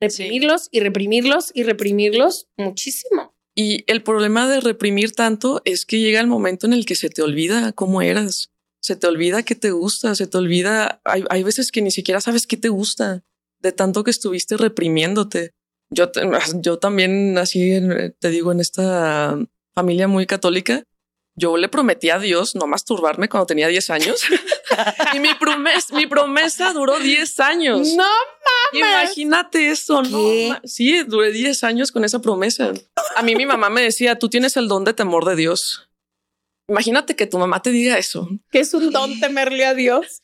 Reprimirlos y reprimirlos y reprimirlos muchísimo. Y el problema de reprimir tanto es que llega el momento en el que se te olvida cómo eras. Se te olvida qué te gusta, se te olvida. Hay veces que ni siquiera sabes qué te gusta de tanto que estuviste reprimiéndote. Yo también nací, te digo, en esta familia muy católica. Yo le prometí a Dios no masturbarme cuando tenía 10 años. Y mi promesa duró 10 años. ¡No mames! Imagínate eso, ¿no? Sí, duré 10 años con esa promesa. A mí mi mamá me decía, tú tienes el don de temor de Dios. Imagínate que tu mamá te diga eso. Que es un don temerle a Dios.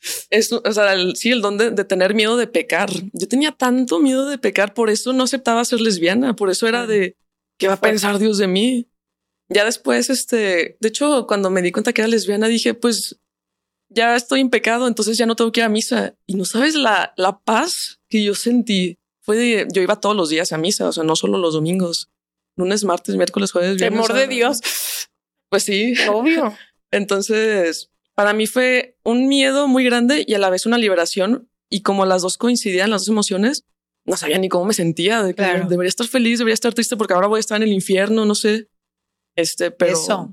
El don de tener miedo de pecar. Yo tenía tanto miedo de pecar, por eso no aceptaba ser lesbiana. Por eso era de, ¿qué va a pensar Dios de mí? Ya después, de hecho, cuando me di cuenta que era lesbiana, dije, pues ya estoy en pecado, entonces ya no tengo que ir a misa. Y no sabes la paz que yo sentí. Yo iba todos los días a misa, o sea, no solo los domingos, lunes, martes, miércoles, jueves, viernes. Temor de Dios. Pues sí. Obvio. Entonces, para mí fue un miedo muy grande y a la vez una liberación. Y como las dos coincidían, las dos emociones, no sabía ni cómo me sentía. De que debería estar feliz, debería estar triste porque ahora voy a estar en el infierno, no sé. Pero eso,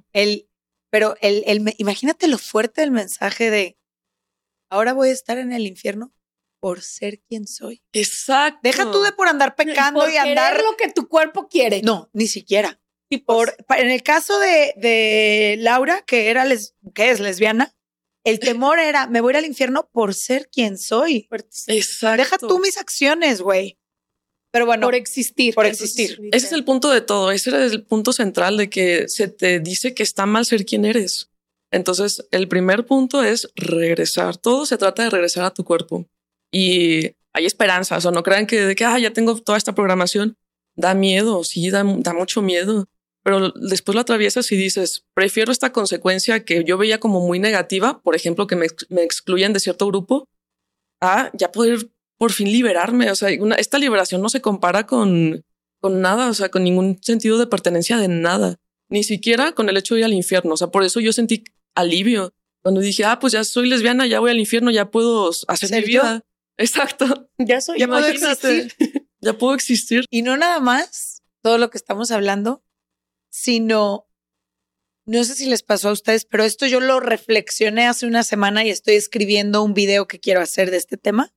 imagínate lo fuerte del mensaje de ahora voy a estar en el infierno por ser quien soy. Exacto. Deja tú de por andar pecando por y andar lo que tu cuerpo quiere. No, ni siquiera. En el caso de Laura, que es lesbiana, el temor era me voy a ir al infierno por ser quien soy. Exacto. Deja tú mis acciones, güey. Pero bueno, por existir. Ese es el punto de todo. Ese era el punto central de que se te dice que está mal ser quien eres. Entonces, el primer punto es regresar. Todo se trata de regresar a tu cuerpo. Y hay esperanzas. O no crean que ya tengo toda esta programación. Da miedo. Sí, da mucho miedo. Pero después lo atraviesas y dices, prefiero esta consecuencia que yo veía como muy negativa. Por ejemplo, que me excluyan de cierto grupo. A ya poder por fin liberarme. O sea, esta liberación no se compara con nada, o sea, con ningún sentido de pertenencia de nada, ni siquiera con el hecho de ir al infierno. O sea, por eso yo sentí alivio cuando dije, pues ya soy lesbiana, ya voy al infierno, ya puedo hacer mi vida. Yo. Exacto. Ya puedo existir. Ya puedo existir. Y no nada más todo lo que estamos hablando, sino, no sé si les pasó a ustedes, pero esto yo lo reflexioné hace una semana y estoy escribiendo un video que quiero hacer de este tema.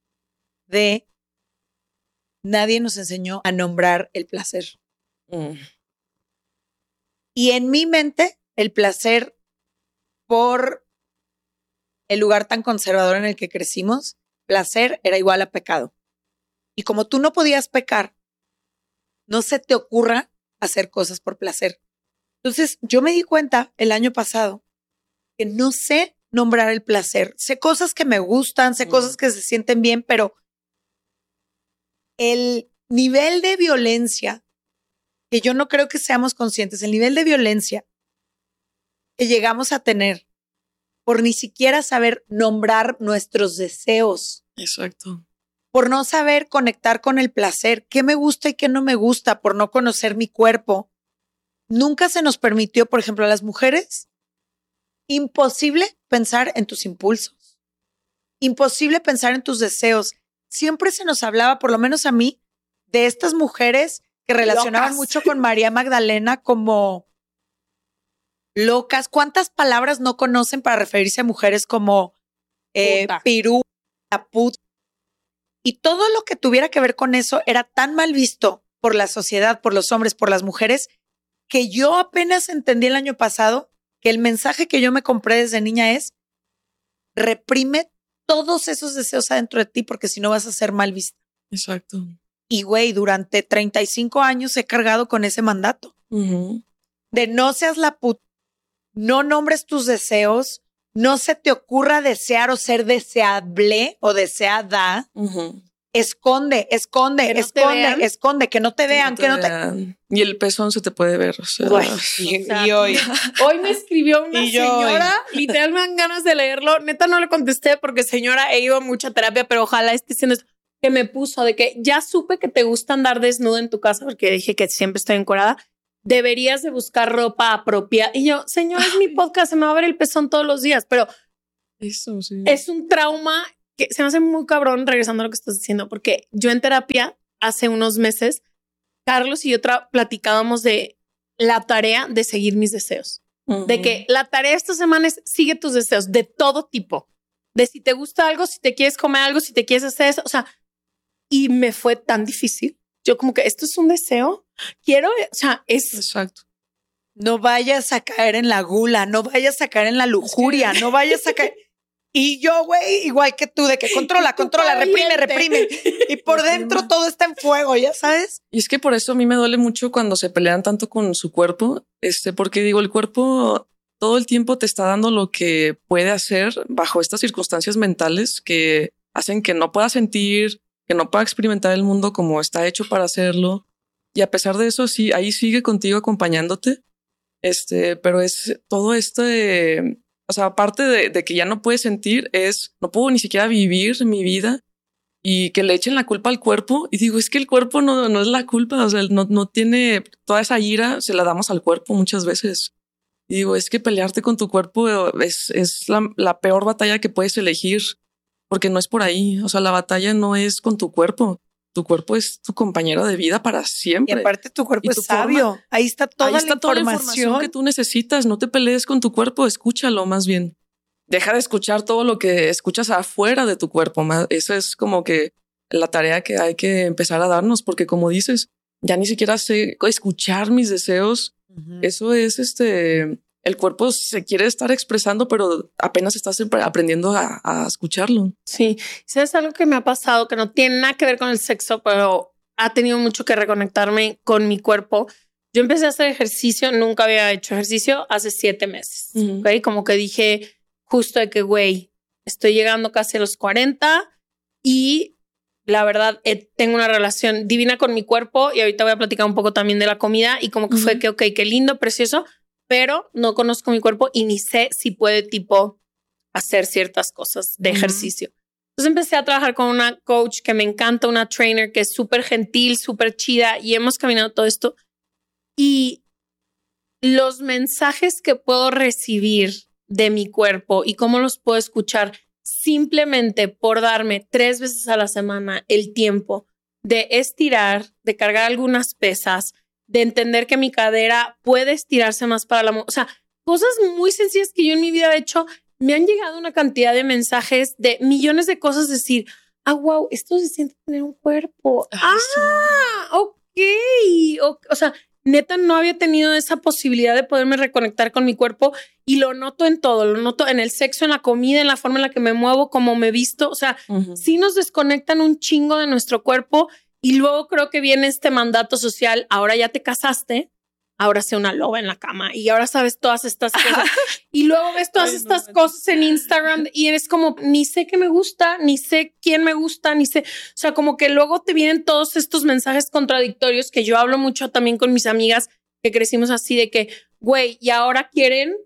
Nadie nos enseñó a nombrar el placer. Y en mi mente, el placer, por el lugar tan conservador en el que crecimos, placer era igual a pecado. Y como tú no podías pecar, no se te ocurra hacer cosas por placer. Entonces, yo me di cuenta el año pasado que no sé nombrar el placer. Sé cosas que me gustan, sé cosas que se sienten bien, pero el nivel de violencia, que yo no creo que seamos conscientes, el nivel de violencia que llegamos a tener por ni siquiera saber nombrar nuestros deseos. Exacto. Por no saber conectar con el placer, qué me gusta y qué no me gusta, por no conocer mi cuerpo. Nunca se nos permitió, por ejemplo, a las mujeres, imposible pensar en tus impulsos, imposible pensar en tus deseos. Siempre se nos hablaba, por lo menos a mí, de estas mujeres que relacionaban mucho con María Magdalena como locas. ¿Cuántas palabras no conocen para referirse a mujeres como pirú, puta? Y todo lo que tuviera que ver con eso era tan mal visto por la sociedad, por los hombres, por las mujeres, que yo apenas entendí el año pasado que el mensaje que yo me compré desde niña es reprime todos esos deseos adentro de ti porque si no vas a ser mal vista. Exacto. Y güey, durante 35 años he cargado con ese mandato. De no seas la puta, no nombres tus deseos, no se te ocurra desear o ser deseable o deseada. Esconde, que no te vean, que no te vean. Y el pezón se te puede ver. O sea, y hoy me escribió una señora, literal me dan ganas de leerlo. Neta no le contesté porque señora, he ido a mucha terapia, pero ojalá esté diciendo esto, que me puso de que ya supe que te gusta andar desnuda en tu casa porque dije que siempre estoy encuerada. Deberías de buscar ropa apropiada. Y yo, señora, es mi podcast, se me va a ver el pezón todos los días, pero eso sí es un trauma que se me hace muy cabrón regresando a lo que estás diciendo, porque yo en terapia hace unos meses, Carlos y yo platicábamos de la tarea de seguir mis deseos. De que la tarea esta semana es sigue tus deseos de todo tipo. De si te gusta algo, si te quieres comer algo, si te quieres hacer eso. O sea, y me fue tan difícil. Yo como que esto es un deseo. Quiero, o sea, es... Exacto. No vayas a caer en la gula, no vayas a caer en la lujuria, no vayas a caer... Y yo, güey, igual que tú, de que controla, reprime. Y por dentro todo está en fuego, ya sabes. Y es que por eso a mí me duele mucho cuando se pelean tanto con su cuerpo, porque digo, el cuerpo todo el tiempo te está dando lo que puede hacer bajo estas circunstancias mentales que hacen que no pueda sentir, que no pueda experimentar el mundo como está hecho para hacerlo. Y a pesar de eso, sí, ahí sigue contigo acompañándote. Pero es todo o sea, aparte de que ya no puedes sentir, no puedo ni siquiera vivir mi vida y que le echen la culpa al cuerpo. Y digo, es que el cuerpo no es la culpa. O sea, no tiene toda esa ira, se la damos al cuerpo muchas veces. Y digo, es que pelearte con tu cuerpo es la peor batalla que puedes elegir, porque no es por ahí. O sea, la batalla no es con tu cuerpo. Tu cuerpo es tu compañero de vida para siempre. Y aparte tu cuerpo es sabio. Ahí está toda la información que tú necesitas. No te pelees con tu cuerpo, escúchalo más bien. Deja de escuchar todo lo que escuchas afuera de tu cuerpo. Esa es como que la tarea que hay que empezar a darnos, porque como dices, ya ni siquiera sé escuchar mis deseos. Eso es el cuerpo se quiere estar expresando, pero apenas estás aprendiendo a escucharlo. Sí, ¿sabes algo que me ha pasado que no tiene nada que ver con el sexo, pero ha tenido mucho que reconectarme con mi cuerpo? Yo empecé a hacer ejercicio, nunca había hecho ejercicio hace 7 meses. ¿Okay? Como que dije justo de que, güey, estoy llegando casi a los 40 y la verdad tengo una relación divina con mi cuerpo y ahorita voy a platicar un poco también de la comida y como que fue que, ok, qué lindo, precioso, pero no conozco mi cuerpo y ni sé si puede tipo hacer ciertas cosas de ejercicio. Entonces empecé a trabajar con una coach que me encanta, una trainer que es súper gentil, súper chida y hemos caminado todo esto. Y los mensajes que puedo recibir de mi cuerpo y cómo los puedo escuchar simplemente por darme 3 veces a la semana el tiempo de estirar, de cargar algunas pesas, de entender que mi cadera puede estirarse más para o sea, cosas muy sencillas que yo en mi vida he hecho. Me han llegado una cantidad de mensajes de millones de cosas, decir, wow, esto se siente tener un cuerpo. Sí. O sea, neta no había tenido esa posibilidad de poderme reconectar con mi cuerpo y lo noto en todo, lo noto en el sexo, en la comida, en la forma en la que me muevo, cómo me visto. O sea, sí nos desconectan un chingo de nuestro cuerpo. Y luego creo que viene este mandato social, ahora ya te casaste, ahora sé una loba en la cama y ahora sabes todas estas cosas. Y luego ves todas estas cosas en Instagram y eres como, ni sé qué me gusta, ni sé quién me gusta, ni sé. O sea, como que luego te vienen todos estos mensajes contradictorios que yo hablo mucho también con mis amigas que crecimos así de que, güey, y ahora quieren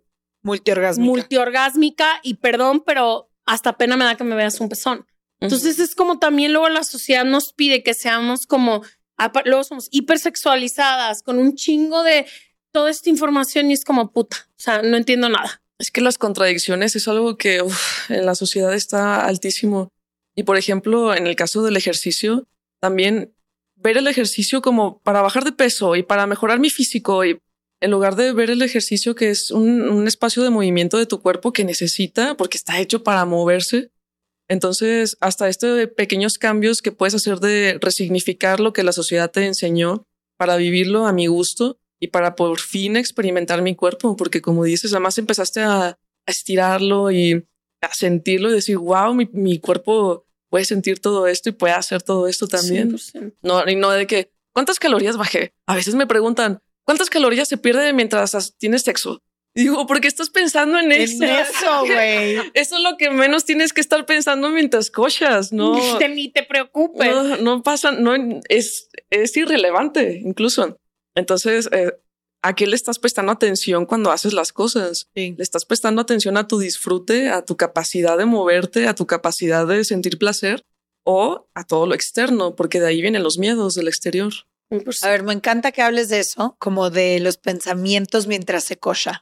multiorgásmica y perdón, pero hasta pena me da que me veas un pezón. Entonces es como también luego la sociedad nos pide que seamos como, luego somos hipersexualizadas con un chingo de toda esta información y es como puta, o sea, no entiendo nada. Es que las contradicciones es algo que en la sociedad está altísimo. Y por ejemplo, en el caso del ejercicio, también ver el ejercicio como para bajar de peso y para mejorar mi físico, y en lugar de ver el ejercicio que es un espacio de movimiento de tu cuerpo que necesita porque está hecho para moverse. Entonces, hasta pequeños cambios que puedes hacer de resignificar lo que la sociedad te enseñó para vivirlo a mi gusto y para por fin experimentar mi cuerpo, porque como dices, además empezaste a estirarlo y a sentirlo y decir, wow, mi cuerpo puede sentir todo esto y puede hacer todo esto también. 100%. No, y no de que, ¿cuántas calorías bajé? A veces me preguntan, ¿cuántas calorías se pierde mientras tienes sexo? Digo, ¿por qué estás pensando en eso? En eso, güey. Eso es lo que menos tienes que estar pensando mientras cochas, ¿no? Ni te preocupes. No pasa, es irrelevante incluso. Entonces, ¿a qué le estás prestando atención cuando haces las cosas? Sí. Le estás prestando atención a tu disfrute, a tu capacidad de moverte, a tu capacidad de sentir placer o a todo lo externo, porque de ahí vienen los miedos del exterior. A ver, me encanta que hables de eso, como de los pensamientos mientras se cocha.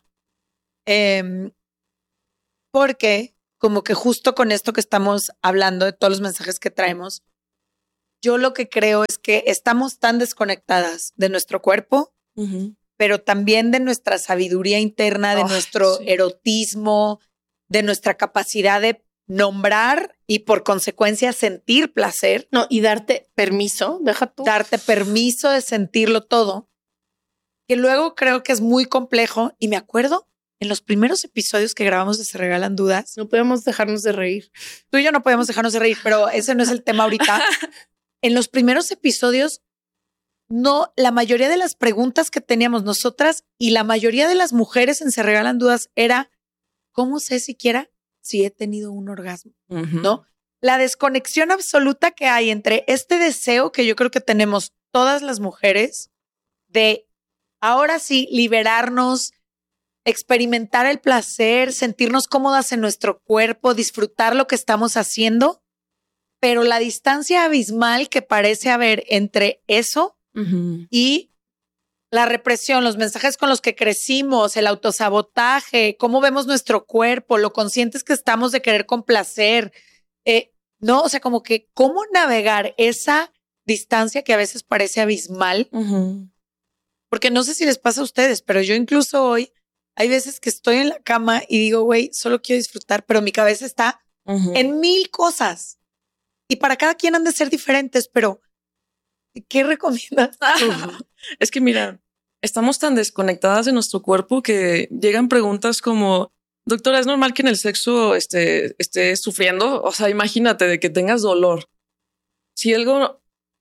Porque como que justo con esto que estamos hablando de todos los mensajes que traemos, yo lo que creo es que estamos tan desconectadas de nuestro cuerpo, pero también de nuestra sabiduría interna, de nuestro erotismo, de nuestra capacidad de nombrar y por consecuencia sentir placer. No, y darte permiso, deja tú. Darte permiso de sentirlo todo, que luego creo que es muy complejo. Y me acuerdo en los primeros episodios que grabamos de Se Regalan Dudas. No podemos dejarnos de reír. Tú y yo no podemos dejarnos de reír, pero ese no es el tema ahorita. En los primeros episodios, no, la mayoría de las preguntas que teníamos nosotras y la mayoría de las mujeres en Se Regalan Dudas era, ¿cómo sé siquiera si he tenido un orgasmo? ¿No? La desconexión absoluta que hay entre este deseo que yo creo que tenemos todas las mujeres de ahora sí liberarnos, experimentar el placer, sentirnos cómodas en nuestro cuerpo, disfrutar lo que estamos haciendo, pero la distancia abismal que parece haber entre eso y la represión, los mensajes con los que crecimos, el autosabotaje, cómo vemos nuestro cuerpo, lo conscientes que estamos de querer complacer, ¿no? O sea, como que cómo navegar esa distancia que a veces parece abismal, porque no sé si les pasa a ustedes, pero yo incluso hoy hay veces que estoy en la cama y digo, güey, solo quiero disfrutar, pero mi cabeza está en 1000 cosas y para cada quien han de ser diferentes, pero ¿qué recomiendas? Es que mira, estamos tan desconectadas de nuestro cuerpo que llegan preguntas como, doctora, ¿es normal que en el sexo esté sufriendo? O sea, imagínate de que tengas dolor. Si algo,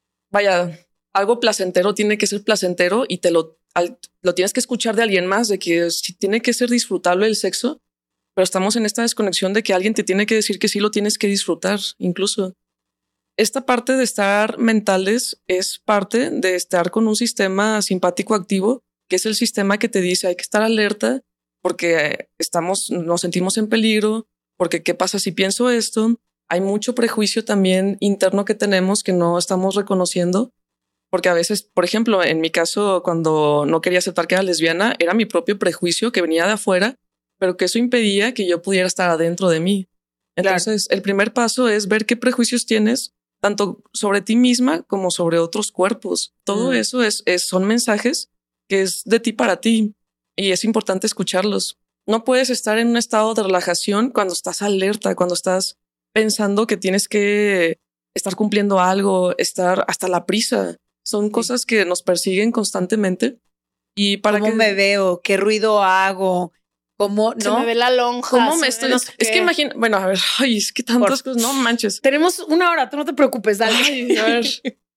algo placentero tiene que ser placentero y lo tienes que escuchar de alguien más, de que si tiene que ser disfrutable el sexo, pero estamos en esta desconexión de que alguien te tiene que decir que sí lo tienes que disfrutar, incluso. Esta parte de estar mentales es parte de estar con un sistema simpático activo, que es el sistema que te dice hay que estar alerta porque nos sentimos en peligro, porque ¿qué pasa si pienso esto? Hay mucho prejuicio también interno que tenemos que no estamos reconociendo, porque a veces, por ejemplo, en mi caso, cuando no quería aceptar que era lesbiana, era mi propio prejuicio que venía de afuera, pero que eso impedía que yo pudiera estar adentro de mí. Entonces, el primer paso es ver qué prejuicios tienes, tanto sobre ti misma como sobre otros cuerpos. Todo eso son mensajes que es de ti para ti y es importante escucharlos. No puedes estar en un estado de relajación cuando estás alerta, cuando estás pensando que tienes que estar cumpliendo algo, estar hasta la prisa. Son cosas que nos persiguen constantemente. Y para ¿Cómo me veo? ¿Qué ruido hago? ¿Cómo se me ve la lonja? ¿Cómo me estoy? Es que imagina, bueno, a ver, es que tantas cosas, no manches. Tenemos 1 hora, tú no te preocupes, dale. A ver.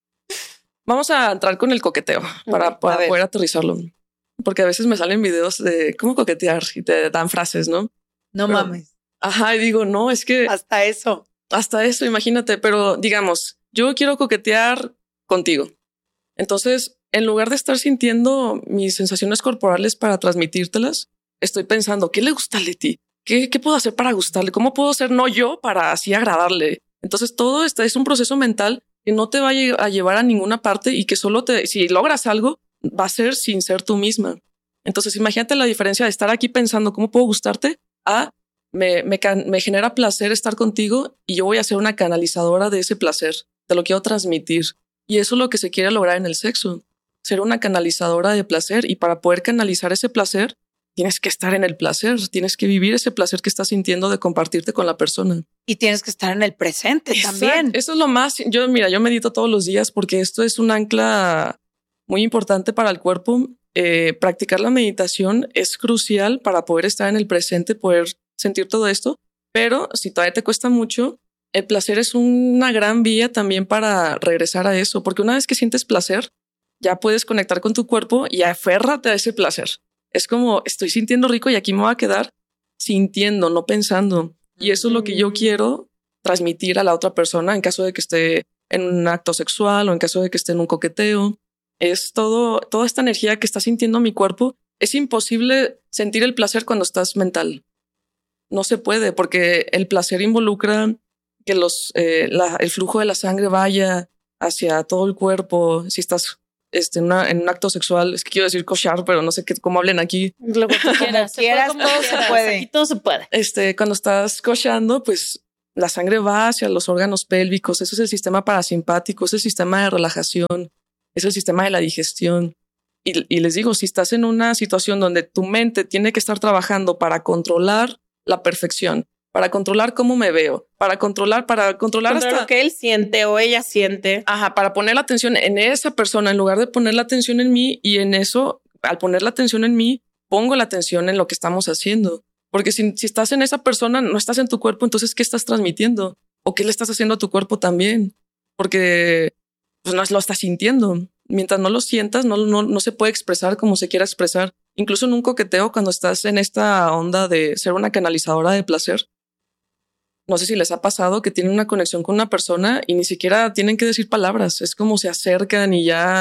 Vamos a entrar con el coqueteo para poder aterrizarlo. Porque a veces me salen videos de cómo coquetear y te dan frases, ¿no? No mames. Ajá, y digo, no, es que... Hasta eso, imagínate. Pero digamos, yo quiero coquetear contigo. Entonces, en lugar de estar sintiendo mis sensaciones corporales para transmitírtelas, estoy pensando, ¿qué le gusta a Leti? ¿Qué puedo hacer para gustarle? ¿Cómo puedo ser no yo para así agradarle? Entonces todo esto es un proceso mental que no te va a llevar a ninguna parte y que solo si logras algo, va a ser sin ser tú misma. Entonces imagínate la diferencia de estar aquí pensando cómo puedo gustarte a me genera placer estar contigo y yo voy a ser una canalizadora de ese placer, te lo quiero transmitir. Y eso es lo que se quiere lograr en el sexo, ser una canalizadora de placer, y para poder canalizar ese placer tienes que estar en el placer, tienes que vivir ese placer que estás sintiendo de compartirte con la persona. Y tienes que estar en el presente también. Eso es lo más. Yo medito todos los días porque esto es un ancla muy importante para el cuerpo. Practicar la meditación es crucial para poder estar en el presente, poder sentir todo esto. Pero si todavía te cuesta mucho, el placer es una gran vía también para regresar a eso, porque una vez que sientes placer, ya puedes conectar con tu cuerpo y aférrate a ese placer. Es como estoy sintiendo rico y aquí me voy a quedar sintiendo, no pensando. Y eso es lo que yo quiero transmitir a la otra persona en caso de que esté en un acto sexual o en caso de que esté en un coqueteo. Es toda esta energía que está sintiendo mi cuerpo. Es imposible sentir el placer cuando estás mental. No se puede, porque el placer involucra que el flujo de la sangre vaya hacia todo el cuerpo. Si estás en un acto sexual, es que quiero decir cochar, pero no sé cómo hablen aquí. Lo que tú quieras, todo se puede. Aquí todo se puede. Cuando estás cochando, pues la sangre va hacia los órganos pélvicos. Eso es el sistema parasimpático, es el sistema de relajación, es el sistema de la digestión. Y les digo, si estás en una situación donde tu mente tiene que estar trabajando para controlar la perfección, para controlar cómo me veo, para controlar hasta lo que él siente o ella siente. Ajá, para poner la atención en esa persona en lugar de poner la atención en mí, y en eso, al poner la atención en mí, pongo la atención en lo que estamos haciendo. Porque si estás en esa persona, no estás en tu cuerpo, entonces ¿qué estás transmitiendo? ¿O qué le estás haciendo a tu cuerpo también? Porque pues, no lo estás sintiendo. Mientras no lo sientas, no se puede expresar como se quiera expresar. Incluso en un coqueteo, cuando estás en esta onda de ser una canalizadora de placer, no sé si les ha pasado que tienen una conexión con una persona y ni siquiera tienen que decir palabras. Es como se acercan y ya...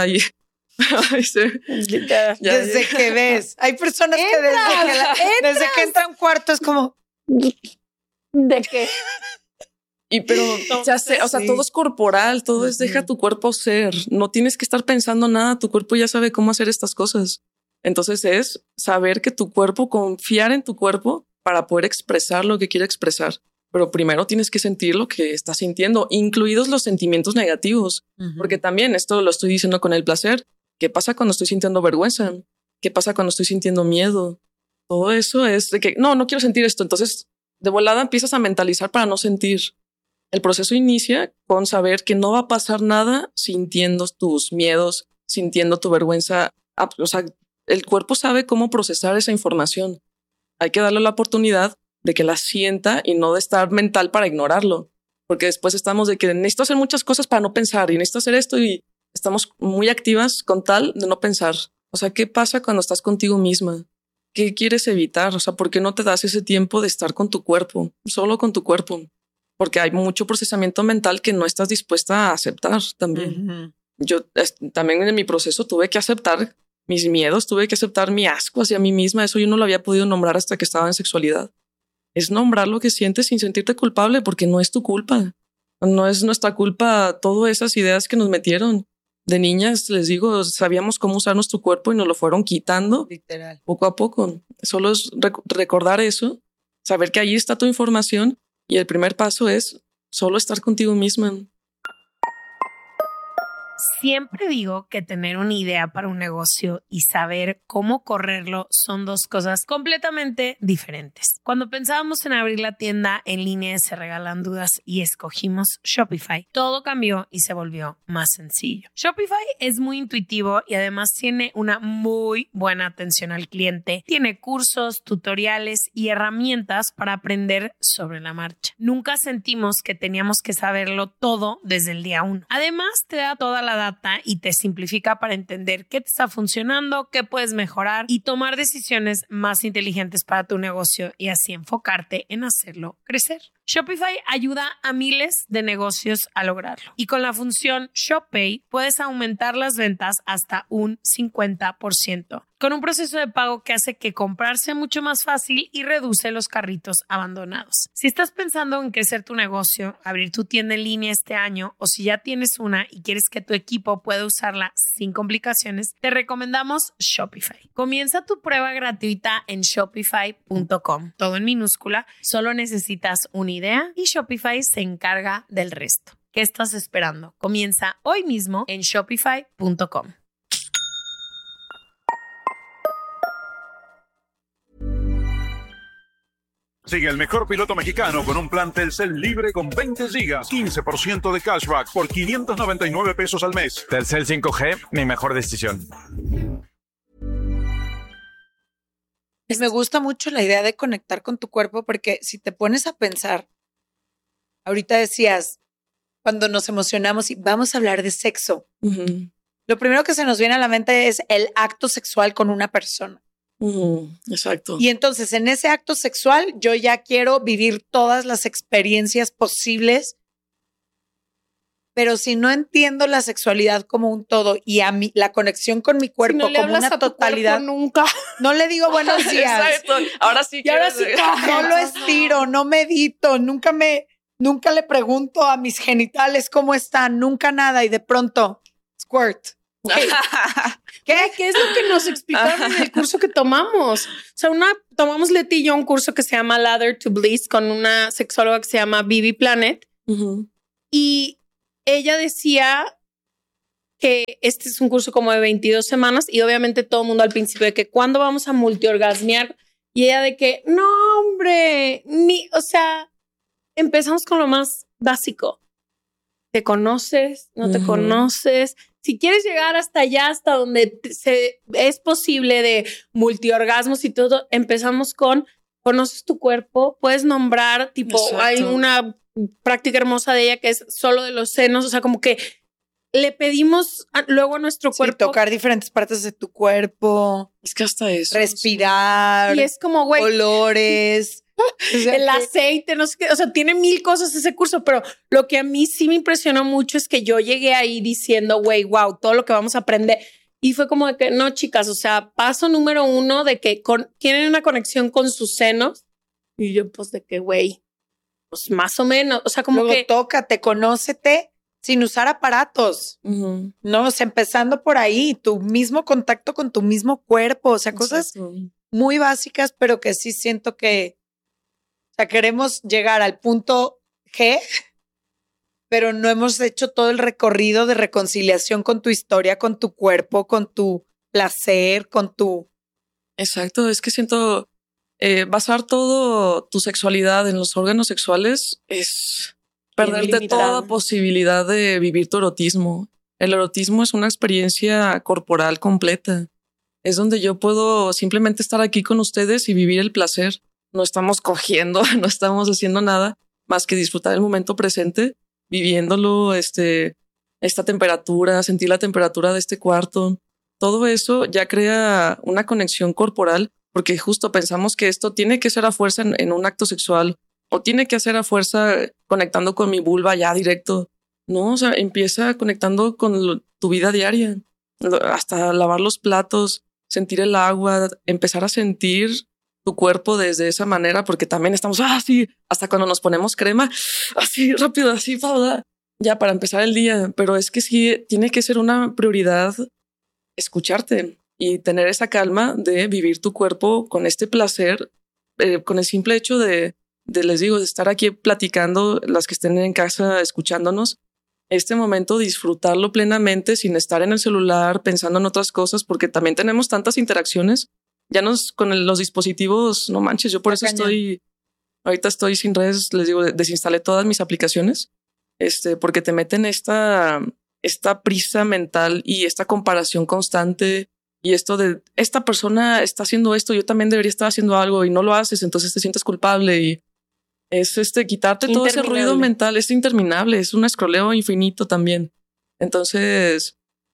Desde que ves. Hay personas que desde que entra a un cuarto es como... ¿De qué? Pero ya sé, o sea, todo es corporal, todo es deja tu cuerpo ser. No tienes que estar pensando nada, tu cuerpo ya sabe cómo hacer estas cosas. Entonces es saber que tu cuerpo, confiar en tu cuerpo para poder expresar lo que quiere expresar. Pero primero tienes que sentir lo que estás sintiendo, incluidos los sentimientos negativos. Porque también esto lo estoy diciendo con el placer. ¿Qué pasa cuando estoy sintiendo vergüenza? ¿Qué pasa cuando estoy sintiendo miedo? Todo eso es de que no quiero sentir esto. Entonces, de volada empiezas a mentalizar para no sentir. El proceso inicia con saber que no va a pasar nada sintiendo tus miedos, sintiendo tu vergüenza. O sea, el cuerpo sabe cómo procesar esa información. Hay que darle la oportunidad de que la sienta y no de estar mental para ignorarlo. Porque después estamos de que necesito hacer muchas cosas para no pensar y necesito hacer esto y estamos muy activas con tal de no pensar. O sea, ¿qué pasa cuando estás contigo misma? ¿Qué quieres evitar? O sea, ¿por qué no te das ese tiempo de estar con tu cuerpo? Solo con tu cuerpo. Porque hay mucho procesamiento mental que no estás dispuesta a aceptar también. Yo también en mi proceso tuve que aceptar mis miedos, tuve que aceptar mi asco hacia mí misma. Eso yo no lo había podido nombrar hasta que estaba en sexualidad. Es nombrar lo que sientes sin sentirte culpable, porque no es tu culpa. No es nuestra culpa todas esas ideas que nos metieron. De niñas, les digo, sabíamos cómo usar nuestro cuerpo y nos lo fueron quitando. Literal. Poco a poco. Solo es recordar eso, saber que ahí está tu información. Y el primer paso es solo estar contigo misma. Siempre digo que tener una idea para un negocio y saber cómo correrlo son dos cosas completamente diferentes. Cuando pensábamos en abrir la tienda en línea de Se Regalan Dudas y escogimos Shopify, todo cambió y se volvió más sencillo. Shopify es muy intuitivo y además tiene una muy buena atención al cliente. Tiene cursos, tutoriales y herramientas para aprender sobre la marcha. Nunca sentimos que teníamos que saberlo todo desde el día 1. Además, te da toda la data y te simplifica para entender qué te está funcionando, qué puedes mejorar y tomar decisiones más inteligentes para tu negocio y así enfocarte en hacerlo crecer. Shopify ayuda a miles de negocios a lograrlo. Y con la función ShopPay puedes aumentar las ventas hasta un 50%. Con un proceso de pago que hace que comprar sea mucho más fácil y reduce los carritos abandonados. Si estás pensando en crecer tu negocio, abrir tu tienda en línea este año o si ya tienes una y quieres que tu equipo pueda usarla sin complicaciones, te recomendamos Shopify. Comienza tu prueba gratuita en shopify.com. Todo en minúscula. Solo necesitas una idea y Shopify se encarga del resto. ¿Qué estás esperando? Comienza hoy mismo en shopify.com. Sigue el mejor piloto mexicano con un plan Telcel libre con 20 gigas, 15% de cashback por 599 pesos al mes. Telcel 5G, mi mejor decisión. Me gusta mucho la idea de conectar con tu cuerpo porque si te pones a pensar, ahorita decías, cuando nos emocionamos y vamos a hablar de sexo, lo primero que se nos viene a la mente es el acto sexual con una persona. Exacto. Y entonces en ese acto sexual yo ya quiero vivir todas las experiencias posibles, pero si no entiendo la sexualidad como un todo y a mí la conexión con mi cuerpo si no como una totalidad, nunca. No le digo buenos días. Exacto. Ahora sí. Y ahora sí no lo estiro, no medito, nunca le pregunto a mis genitales cómo están, nunca nada y de pronto squirt. ¿Qué es lo que nos explicaron en el curso que tomamos? O sea, tomamos Leti y yo un curso que se llama Ladder to Bliss con una sexóloga que se llama Vivi Planet. Y ella decía que este es un curso como de 22 semanas y obviamente todo el mundo al principio de que ¿cuándo vamos a multiorgasmear? Y ella de que no, hombre, o sea, empezamos con lo más básico. ¿Te conoces? ¿No te conoces? Si quieres llegar hasta allá, hasta donde es posible de multiorgasmos y todo, empezamos con conoces tu cuerpo, puedes nombrar, tipo, exacto. Hay una práctica hermosa de ella que es solo de los senos, o sea, como que le pedimos luego a nuestro cuerpo. Tocar diferentes partes de tu cuerpo. Es que hasta eso. Respirar. Y es como, güey. Olores. O sea, el aceite, no sé qué, o sea, tiene 1000 cosas ese curso, pero lo que a mí sí me impresionó mucho es que yo llegué ahí diciendo, güey, wow, todo lo que vamos a aprender. Y fue como de que, no, chicas, o sea, paso número 1 de que tienen una conexión con sus senos. Y yo, pues, de que, güey, pues más o menos, o sea, como luego que tócate, conócete sin usar aparatos, ¿no? O sea, empezando por ahí, tu mismo contacto con tu mismo cuerpo, o sea, cosas muy básicas, pero que sí siento que, o sea, queremos llegar al punto G, pero no hemos hecho todo el recorrido de reconciliación con tu historia, con tu cuerpo, con tu placer, con tu... Exacto, es que siento basar todo tu sexualidad en los órganos sexuales es perderte toda posibilidad de vivir tu erotismo. El erotismo es una experiencia corporal completa. Es donde yo puedo simplemente estar aquí con ustedes y vivir el placer. No estamos cogiendo, no estamos haciendo nada más que disfrutar el momento presente, viviéndolo, esta temperatura, sentir la temperatura de este cuarto. Todo eso ya crea una conexión corporal porque justo pensamos que esto tiene que ser a fuerza en un acto sexual o tiene que hacer a fuerza conectando con mi vulva ya directo. No, o sea, empieza conectando con tu vida diaria, hasta lavar los platos, sentir el agua, empezar a sentir tu cuerpo desde esa manera, porque también estamos así, hasta cuando nos ponemos crema, así rápido, así, ya para empezar el día. Pero es que sí, tiene que ser una prioridad escucharte y tener esa calma de vivir tu cuerpo con este placer, con el simple hecho de les digo, de estar aquí platicando, las que estén en casa escuchándonos, este momento disfrutarlo plenamente sin estar en el celular pensando en otras cosas, porque también tenemos tantas interacciones. Ya con los dispositivos, no manches, yo por eso ahorita estoy sin redes, les digo, desinstalé todas mis aplicaciones, porque te meten esta prisa mental y esta comparación constante y esto de esta persona está haciendo esto, yo también debería estar haciendo algo y no lo haces, entonces te sientes culpable y es quitarte todo ese ruido mental, es interminable, es un escroleo infinito también. Entonces,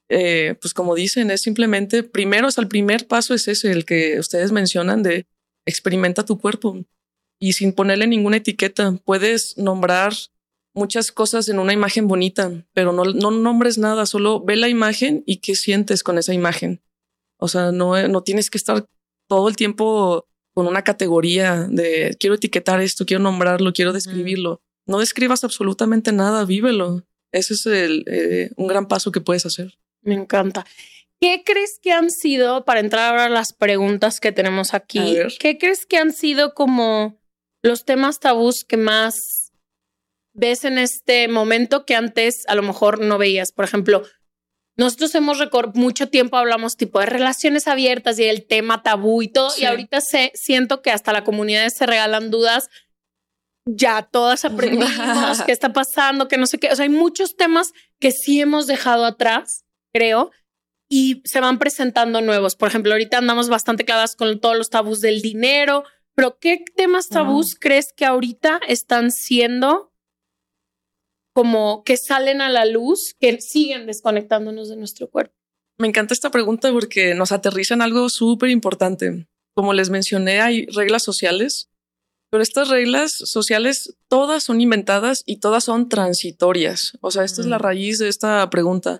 pues como dicen, es simplemente primero, hasta el primer paso es ese, el que ustedes mencionan de experimenta tu cuerpo y sin ponerle ninguna etiqueta. Puedes nombrar muchas cosas en una imagen bonita, pero no nombres nada, solo ve la imagen y qué sientes con esa imagen. O sea, no tienes que estar todo el tiempo con una categoría de quiero etiquetar esto, quiero nombrarlo, quiero describirlo. No describas absolutamente nada, vívelo. Ese es un gran paso que puedes hacer. Me encanta. ¿Qué crees que han sido, para entrar ahora a las preguntas que tenemos aquí, qué crees que han sido como los temas tabús que más ves en este momento que antes a lo mejor no veías? Por ejemplo, nosotros mucho tiempo hablamos tipo de relaciones abiertas y el tema tabú y todo. Sí. Y ahorita siento que hasta la comunidad se regalan dudas. Ya todas aprendimos qué está pasando, que no sé qué. O sea, hay muchos temas que sí hemos dejado atrás, creo, y se van presentando nuevos. Por ejemplo, ahorita andamos bastante clavadas con todos los tabús del dinero, pero ¿qué temas tabús crees que ahorita están siendo como que salen a la luz, que siguen desconectándonos de nuestro cuerpo? Me encanta esta pregunta porque nos aterriza en algo súper importante. Como les mencioné, hay reglas sociales, pero estas reglas sociales todas son inventadas y todas son transitorias. O sea, esta es la raíz de esta pregunta.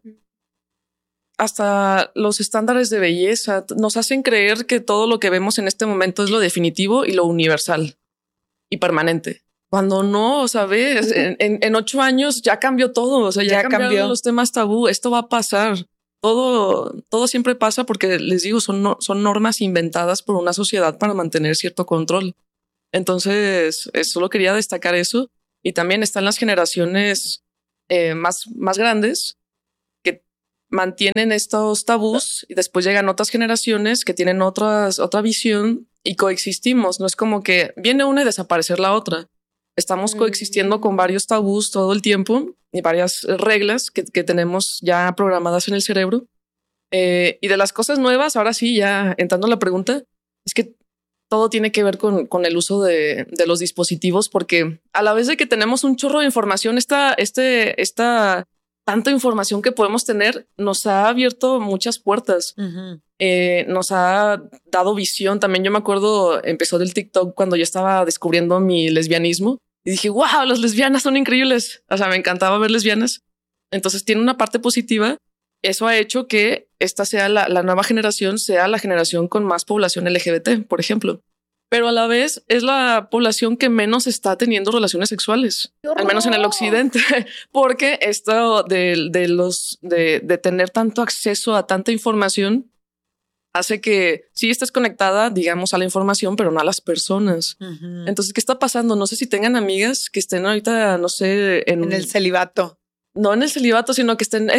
Hasta los estándares de belleza nos hacen creer que todo lo que vemos en este momento es lo definitivo y lo universal y permanente. Cuando no, o sea, ves, en 8 años ya cambió todo. O sea, ya cambiaron los temas tabú. Esto va a pasar. todo siempre pasa porque les digo, son normas inventadas por una sociedad para mantener cierto control. Entonces, solo quería destacar eso. Y también están las generaciones más grandes que mantienen estos tabús y después llegan otras generaciones que tienen otra visión y coexistimos. No es como que viene una y desaparecer la otra. Estamos coexistiendo con varios tabús todo el tiempo y varias reglas que tenemos ya programadas en el cerebro. Y de las cosas nuevas, ahora sí, ya entrando a la pregunta, es que todo tiene que ver con el uso de los dispositivos, porque a la vez de que tenemos un chorro de información, esta tanta información que podemos tener nos ha abierto muchas puertas. Uh-huh. Nos ha dado visión. También yo me acuerdo, empezó del TikTok cuando yo estaba descubriendo mi lesbianismo y dije, wow, las lesbianas son increíbles. O sea, me encantaba ver lesbianas. Entonces tiene una parte positiva. Eso ha hecho que esta sea la nueva generación, sea la generación con más población LGBT, por ejemplo. Pero a la vez es la población que menos está teniendo relaciones sexuales, al menos en el occidente, porque esto de tener tanto acceso a tanta información hace que sí estés conectada, digamos, a la información, pero no a las personas. Uh-huh. Entonces, ¿qué está pasando? No sé si tengan amigas que estén ahorita, no sé, en el celibato. No en el celibato, sino que estén,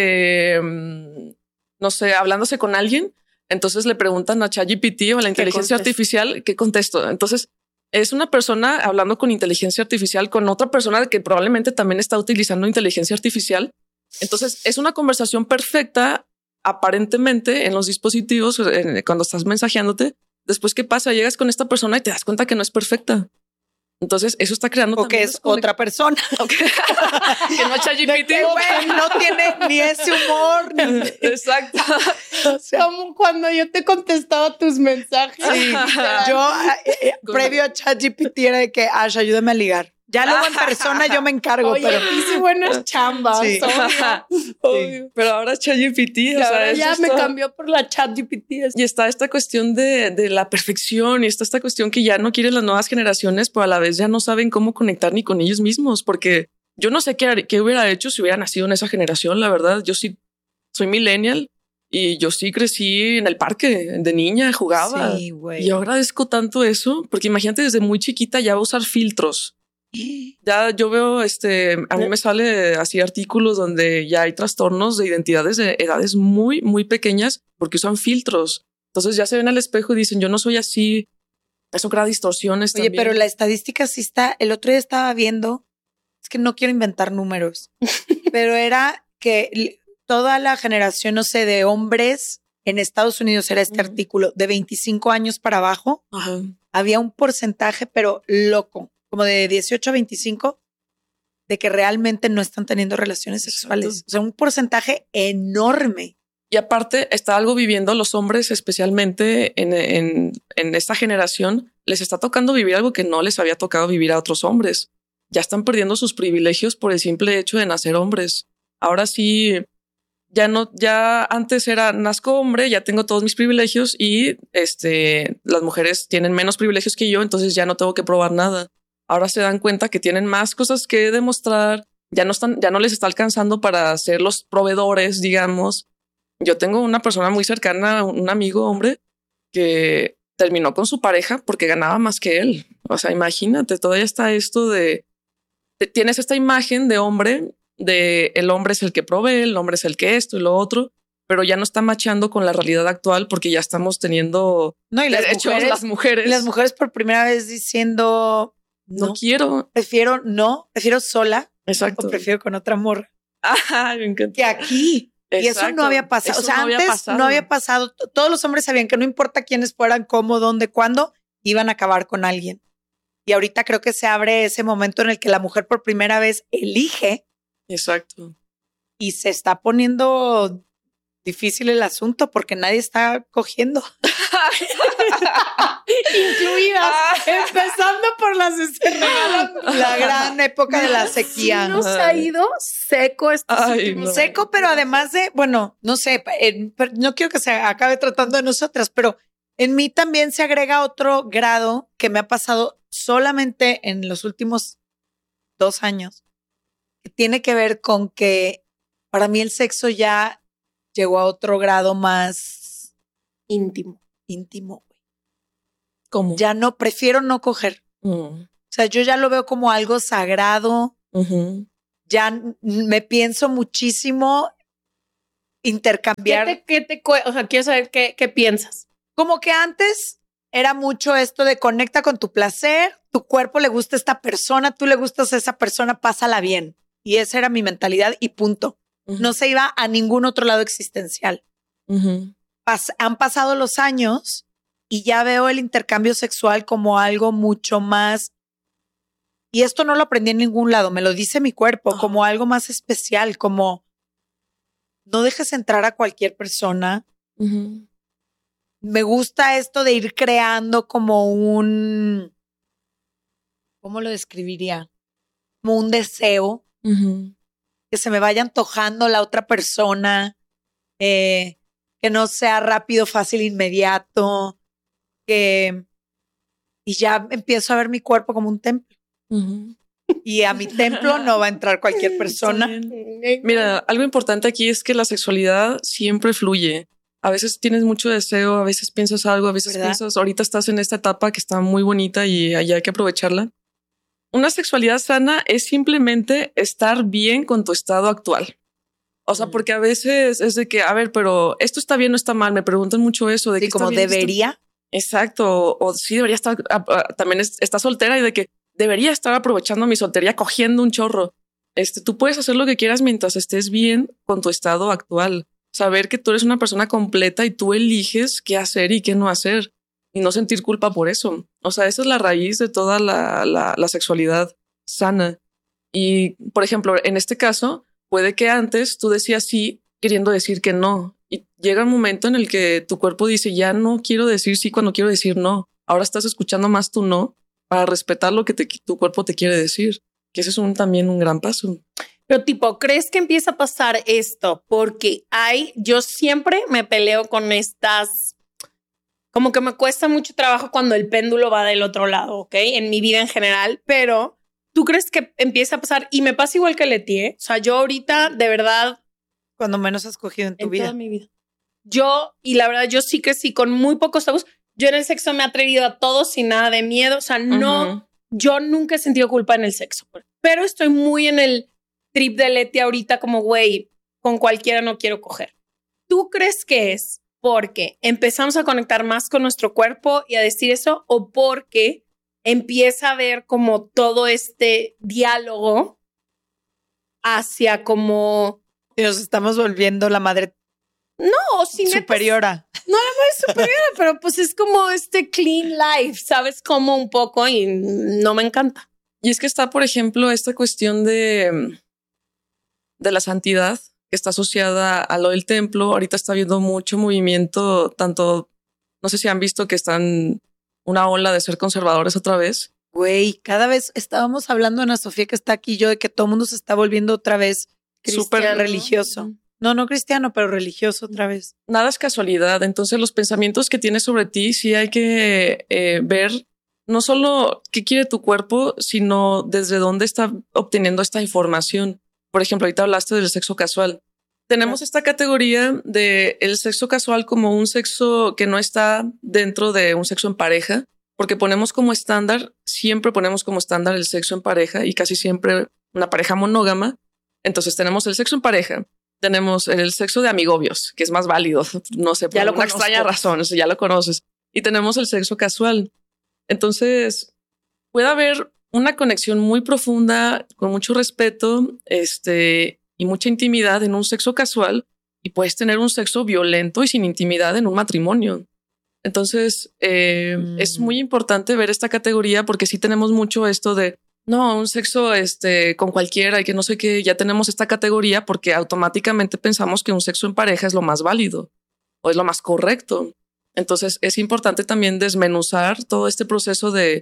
no sé, hablándose con alguien. Entonces le preguntan a ChatGPT o a la inteligencia artificial qué contesto. Entonces es una persona hablando con inteligencia artificial con otra persona que probablemente también está utilizando inteligencia artificial. Entonces es una conversación perfecta aparentemente en los dispositivos cuando estás mensajeándote. Después, ¿qué pasa? Llegas con esta persona y te das cuenta que no es perfecta. Entonces eso está creando o que es otra persona. Okay. Que no es ChatGPT. No tiene ni ese humor. Exacto. O sea, como cuando yo te contestaba tus mensajes. Sí. Yo previo a ChatGPT era de que Ash, ayúdame a ligar. Ya luego en persona yo me encargo. Oye, pero hice buenas chambas. Sí. Sí. Pero ahora ChatGPT, o sea, ya me cambió por la ChatGPT. Y está esta cuestión de la perfección y está esta cuestión que ya no quieren las nuevas generaciones, pero a la vez ya no saben cómo conectar ni con ellos mismos, porque yo no sé qué hubiera hecho si hubiera nacido en esa generación. La verdad, yo sí soy millennial y yo sí crecí en el parque de niña, jugaba. Sí, güey. Y yo agradezco tanto eso, porque imagínate, desde muy chiquita ya va a usar filtros. Ya yo veo, a mí me sale así artículos donde ya hay trastornos de identidades de edades muy, muy pequeñas porque usan filtros. Entonces ya se ven al espejo y dicen, yo no soy así. Eso crea distorsiones. Oye, también. pero la estadística sí está. El otro día estaba viendo, es que no quiero inventar números, pero era que toda la generación, no sé, de hombres en Estados Unidos era este artículo de 25 años para abajo. Ajá. Había un porcentaje, pero loco, como de 18 a 25, de que realmente no están teniendo relaciones sexuales. O sea, un porcentaje enorme. Y aparte está algo viviendo los hombres, especialmente en esta generación, les está tocando vivir algo que no les había tocado vivir a otros hombres. Ya están perdiendo sus privilegios por el simple hecho de nacer hombres. Ahora sí, ya antes era nazco hombre, ya tengo todos mis privilegios y las mujeres tienen menos privilegios que yo, entonces ya no tengo que probar nada. Ahora se dan cuenta que tienen más cosas que demostrar, ya no les está alcanzando para ser los proveedores, digamos. Yo tengo una persona muy cercana, un amigo hombre, que terminó con su pareja porque ganaba más que él. O sea, imagínate, todavía está esto tienes esta imagen de hombre, de el hombre es el que provee, el hombre es el que esto y lo otro, pero ya no está machando con la realidad actual porque ya estamos teniendo derechos las mujeres. Y las mujeres por primera vez diciendo... No quiero. Prefiero sola. Exacto. O prefiero con otra morra. Ajá, me encanta. Que aquí. Exacto. Y eso no había pasado. O sea, antes no había pasado. Todos los hombres sabían que no importa quiénes fueran, cómo, dónde, cuándo, iban a acabar con alguien. Y ahorita creo que se abre ese momento en el que la mujer por primera vez elige. Exacto. Y se está poniendo difícil el asunto porque nadie está cogiendo. Incluidas, empezando por las la gran época de la sequía. Sí nos ha ido seco seco, pero además de, bueno, no sé, no quiero que se acabe tratando de nosotras, pero en mí también se agrega otro grado que me ha pasado solamente en los últimos 2 años, que tiene que ver con que para mí el sexo ya llegó a otro grado más íntimo. Güey. ¿Cómo? Ya no, prefiero no coger. O sea, yo ya lo veo como algo sagrado. Ya me pienso muchísimo intercambiar. O sea, quiero saber qué piensas. Como que antes era mucho esto de conecta con tu placer, tu cuerpo le gusta a esta persona, tú le gustas a esa persona, pásala bien. Y esa era mi mentalidad y punto. No se iba a ningún otro lado existencial. Han pasado los años y ya veo el intercambio sexual como algo mucho más. Y esto no lo aprendí en ningún lado, me lo dice mi cuerpo, como algo más especial, como no dejes entrar a cualquier persona. Me gusta esto de ir creando como un, ¿cómo lo describiría? Como un deseo, que se me vaya antojando la otra persona, que no sea rápido, fácil, inmediato, y ya empiezo a ver mi cuerpo como un templo. Y a mi templo no va a entrar cualquier persona. Mira, algo importante aquí es que la sexualidad siempre fluye. A veces tienes mucho deseo, a veces piensas algo, a veces piensas, ahorita estás en esta etapa que está muy bonita y ahí hay que aprovecharla. Una sexualidad sana es simplemente estar bien con tu estado actual. O sea, porque a veces es de que, a ver, pero esto está bien o está mal. Me preguntan mucho eso de que como bien, debería. Exacto. O sí debería estar, también está soltera y de que debería estar aprovechando mi soltería cogiendo un chorro. Tú puedes hacer lo que quieras mientras estés bien con tu estado actual. Saber que tú eres una persona completa y tú eliges qué hacer y qué no hacer y no sentir culpa por eso. O sea, esa es la raíz de toda la sexualidad sana. Y, por ejemplo, en este caso, puede que antes tú decías sí queriendo decir que no. Y llega un momento en el que tu cuerpo dice ya no quiero decir sí cuando quiero decir no. Ahora estás escuchando más tu no para respetar lo que tu cuerpo te quiere decir. Que ese es también un gran paso. Pero tipo, ¿crees que empieza a pasar esto? Porque yo siempre me peleo con estas, como que me cuesta mucho trabajo cuando el péndulo va del otro lado, ¿ok? En mi vida en general, pero ¿tú crees que empieza a pasar? Y me pasa igual que Leti, ¿eh? O sea, yo ahorita, de verdad... Cuando menos has cogido en tu vida. Toda mi vida. Y la verdad, yo sí crecí con muy pocos tabús. Yo en el sexo me he atrevido a todo sin nada de miedo. O sea, no, yo nunca he sentido culpa en el sexo. Pero estoy muy en el trip de Leti ahorita como, güey, con cualquiera no quiero coger. ¿Tú crees que es porque empezamos a conectar más con nuestro cuerpo y a decir eso o porque empieza a haber como todo este diálogo hacia como... Y nos estamos volviendo la madre superiora. No la madre superiora, pero pues es como clean life, ¿sabes? Como un poco y no me encanta. Y es que está, por ejemplo, esta cuestión de la santidad que está asociada a lo del templo. Ahorita está habiendo mucho movimiento, tanto, no sé si han visto que están una ola de ser conservadores otra vez. Güey, cada vez estábamos hablando, Ana Sofía, que está aquí yo, de que todo el mundo se está volviendo otra vez súper religioso. No cristiano, pero religioso otra vez. Nada es casualidad. Entonces los pensamientos que tienes sobre ti sí hay que ver no solo qué quiere tu cuerpo, sino desde dónde está obteniendo esta información. Por ejemplo, ahorita hablaste del sexo casual. Tenemos esta categoría de el sexo casual como un sexo que no está dentro de un sexo en pareja, porque siempre ponemos como estándar el sexo en pareja y casi siempre una pareja monógama. Entonces tenemos el sexo en pareja, tenemos el sexo de amigobios, que es más válido, no sé, por una extraña razón, ya lo conoces. Y tenemos el sexo casual. Entonces puede haber una conexión muy profunda, con mucho respeto, y mucha intimidad en un sexo casual, y puedes tener un sexo violento y sin intimidad en un matrimonio. Entonces es muy importante ver esta categoría porque sí tenemos mucho esto de no, un sexo con cualquiera y que no sé qué. Ya tenemos esta categoría porque automáticamente pensamos que un sexo en pareja es lo más válido o es lo más correcto. Entonces es importante también desmenuzar todo este proceso de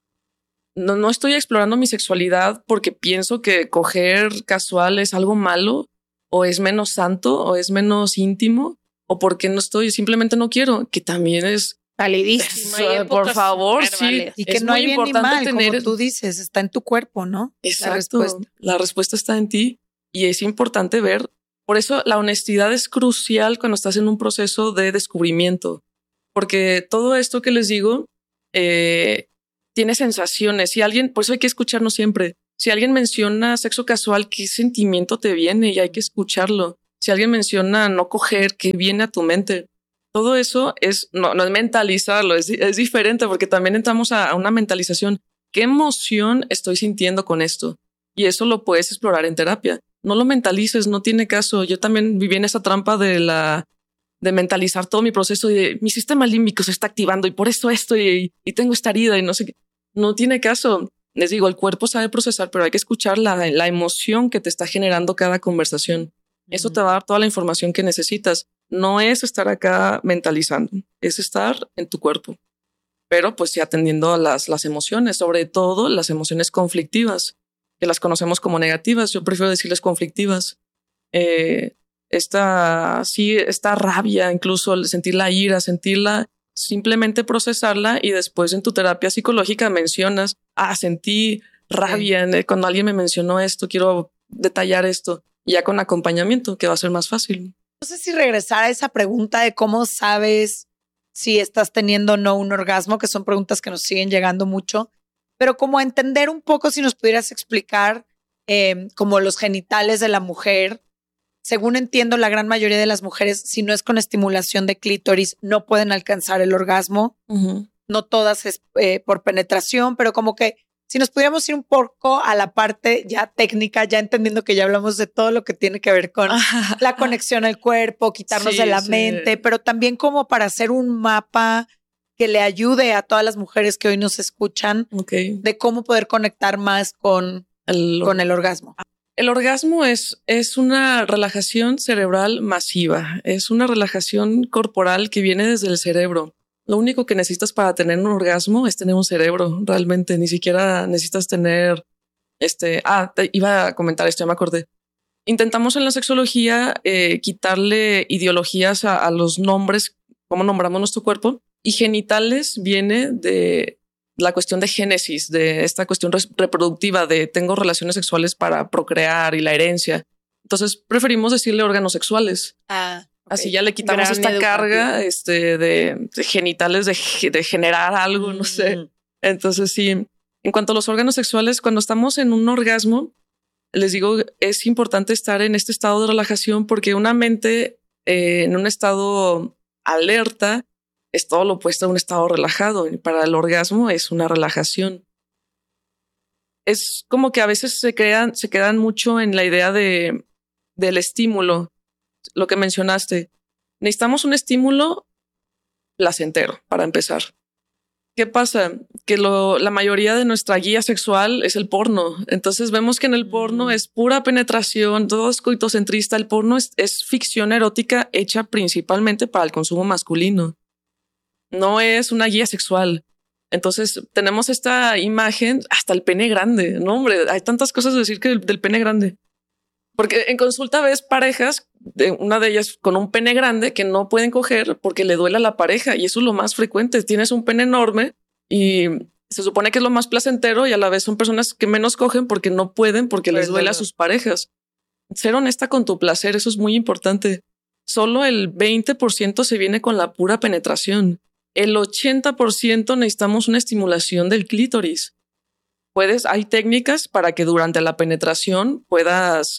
no estoy explorando mi sexualidad porque pienso que coger casual es algo malo o es menos santo o es menos íntimo o porque simplemente no quiero, que también es validísimo. Por favor, sí. Y que no hay bien ni mal, como tú dices, está en tu cuerpo, ¿no? Exacto. La respuesta está en ti y es importante ver Por eso la honestidad es crucial cuando estás en un proceso de descubrimiento, porque todo esto que les digo tiene sensaciones. Si alguien, por eso hay que escucharnos siempre. Si alguien menciona sexo casual, ¿qué sentimiento te viene? Y hay que escucharlo. Si alguien menciona no coger, ¿qué viene a tu mente? Todo eso no es mentalizarlo, es diferente, porque también entramos a una mentalización. ¿Qué emoción estoy sintiendo con esto? Y eso lo puedes explorar en terapia. No lo mentalices, no tiene caso. Yo también viví en esa trampa de mentalizar todo mi proceso y de mi sistema límbico se está activando y por eso esto y tengo esta herida y no sé qué. No tiene caso. Les digo, el cuerpo sabe procesar, pero hay que escuchar la emoción que te está generando cada conversación. Eso te va a dar toda la información que necesitas. No es estar acá mentalizando, es estar en tu cuerpo. Pero pues sí atendiendo a las emociones, sobre todo las emociones conflictivas, que las conocemos como negativas. Yo prefiero decirles conflictivas. Esta rabia, incluso sentir la ira, sentirla, simplemente procesarla y después en tu terapia psicológica mencionas, sentí rabia cuando alguien me mencionó esto, quiero detallar esto, ya con acompañamiento, que va a ser más fácil. No sé si regresar a esa pregunta de cómo sabes si estás teniendo o no un orgasmo, que son preguntas que nos siguen llegando mucho, pero como entender un poco, si nos pudieras explicar como los genitales de la mujer. Según entiendo, la gran mayoría de las mujeres, si no es con estimulación de clítoris, no pueden alcanzar el orgasmo. Uh-huh. No todas es por penetración, pero como que si nos pudiéramos ir un poco a la parte ya técnica, ya entendiendo que ya hablamos de todo lo que tiene que ver con la conexión al cuerpo, quitarnos de la mente, pero también como para hacer un mapa que le ayude a todas las mujeres que hoy nos escuchan de cómo poder conectar más con el orgasmo. El orgasmo es una relajación cerebral masiva, es una relajación corporal que viene desde el cerebro. Lo único que necesitas para tener un orgasmo es tener un cerebro, realmente, ni siquiera necesitas tener iba a comentar esto, ya me acordé. Intentamos en la sexología quitarle ideologías a los nombres, cómo nombramos nuestro cuerpo, y genitales viene de la cuestión de génesis, de esta cuestión reproductiva de tengo relaciones sexuales para procrear y la herencia. Entonces preferimos decirle órganos sexuales. Así ya le quitamos esta carga de genitales, de generar algo, no sé. Entonces sí, en cuanto a los órganos sexuales, cuando estamos en un orgasmo, les digo, es importante estar en este estado de relajación porque una mente en un estado alerta es todo lo opuesto a un estado relajado. Y para el orgasmo es una relajación. Es como que a veces se quedan mucho en la idea del estímulo. Lo que mencionaste. Necesitamos un estímulo placentero para empezar. ¿Qué pasa? Que la mayoría de nuestra guía sexual es el porno. Entonces vemos que en el porno es pura penetración, todo es coitocentrista. El porno es ficción erótica hecha principalmente para el consumo masculino. No es una guía sexual. Entonces tenemos esta imagen, hasta el pene grande. No, hombre, hay tantas cosas a decir que del pene grande. Porque en consulta ves parejas, una de ellas con un pene grande que no pueden coger porque le duele a la pareja. Y eso es lo más frecuente. Tienes un pene enorme y se supone que es lo más placentero y a la vez son personas que menos cogen porque no pueden, porque les duele a sus parejas. Ser honesta con tu placer, eso es muy importante. Solo el 20% se viene con la pura penetración. El 80% necesitamos una estimulación del clítoris. Hay técnicas para que durante la penetración puedas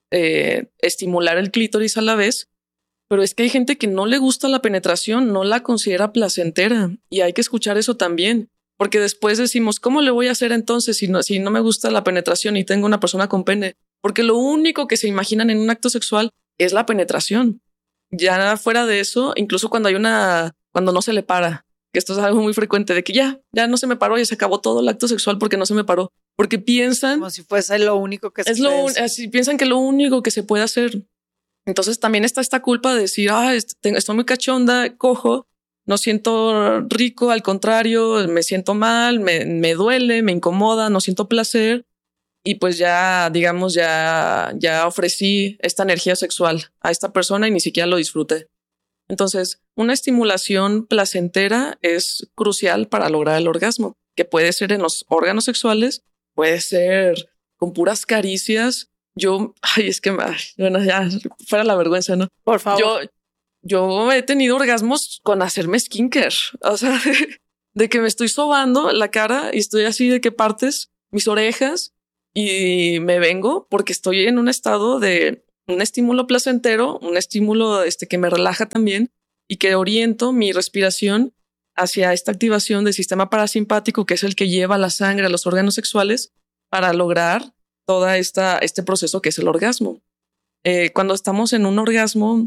estimular el clítoris a la vez, pero es que hay gente que no le gusta la penetración, no la considera placentera y hay que escuchar eso también, porque después decimos, ¿cómo le voy a hacer entonces si no me gusta la penetración y tengo una persona con pene? Porque lo único que se imaginan en un acto sexual es la penetración. Ya fuera de eso, incluso cuando no se le para, que esto es algo muy frecuente de que ya no se me paró y se acabó todo el acto sexual porque no se me paró. Porque piensan como si fuese lo único que se puede hacer. Así piensan que lo único que se puede hacer. Entonces también está esta culpa de decir, estoy muy cachonda, cojo, no siento rico, al contrario, me siento mal, me duele, me incomoda, no siento placer. Y pues ya, digamos, ya ofrecí esta energía sexual a esta persona y ni siquiera lo disfruté. Entonces, una estimulación placentera es crucial para lograr el orgasmo, que puede ser en los órganos sexuales, puede ser con puras caricias, es que, bueno, ya fuera la vergüenza, ¿no? Por favor. Yo he tenido orgasmos con hacerme skincare, o sea, de que me estoy sobando la cara y estoy así de que partes mis orejas y me vengo porque estoy en un estado de un estímulo placentero, un estímulo que me relaja también y que oriento mi respiración hacia esta activación del sistema parasimpático, que es el que lleva la sangre a los órganos sexuales para lograr toda este proceso que es el orgasmo. Cuando estamos en un orgasmo,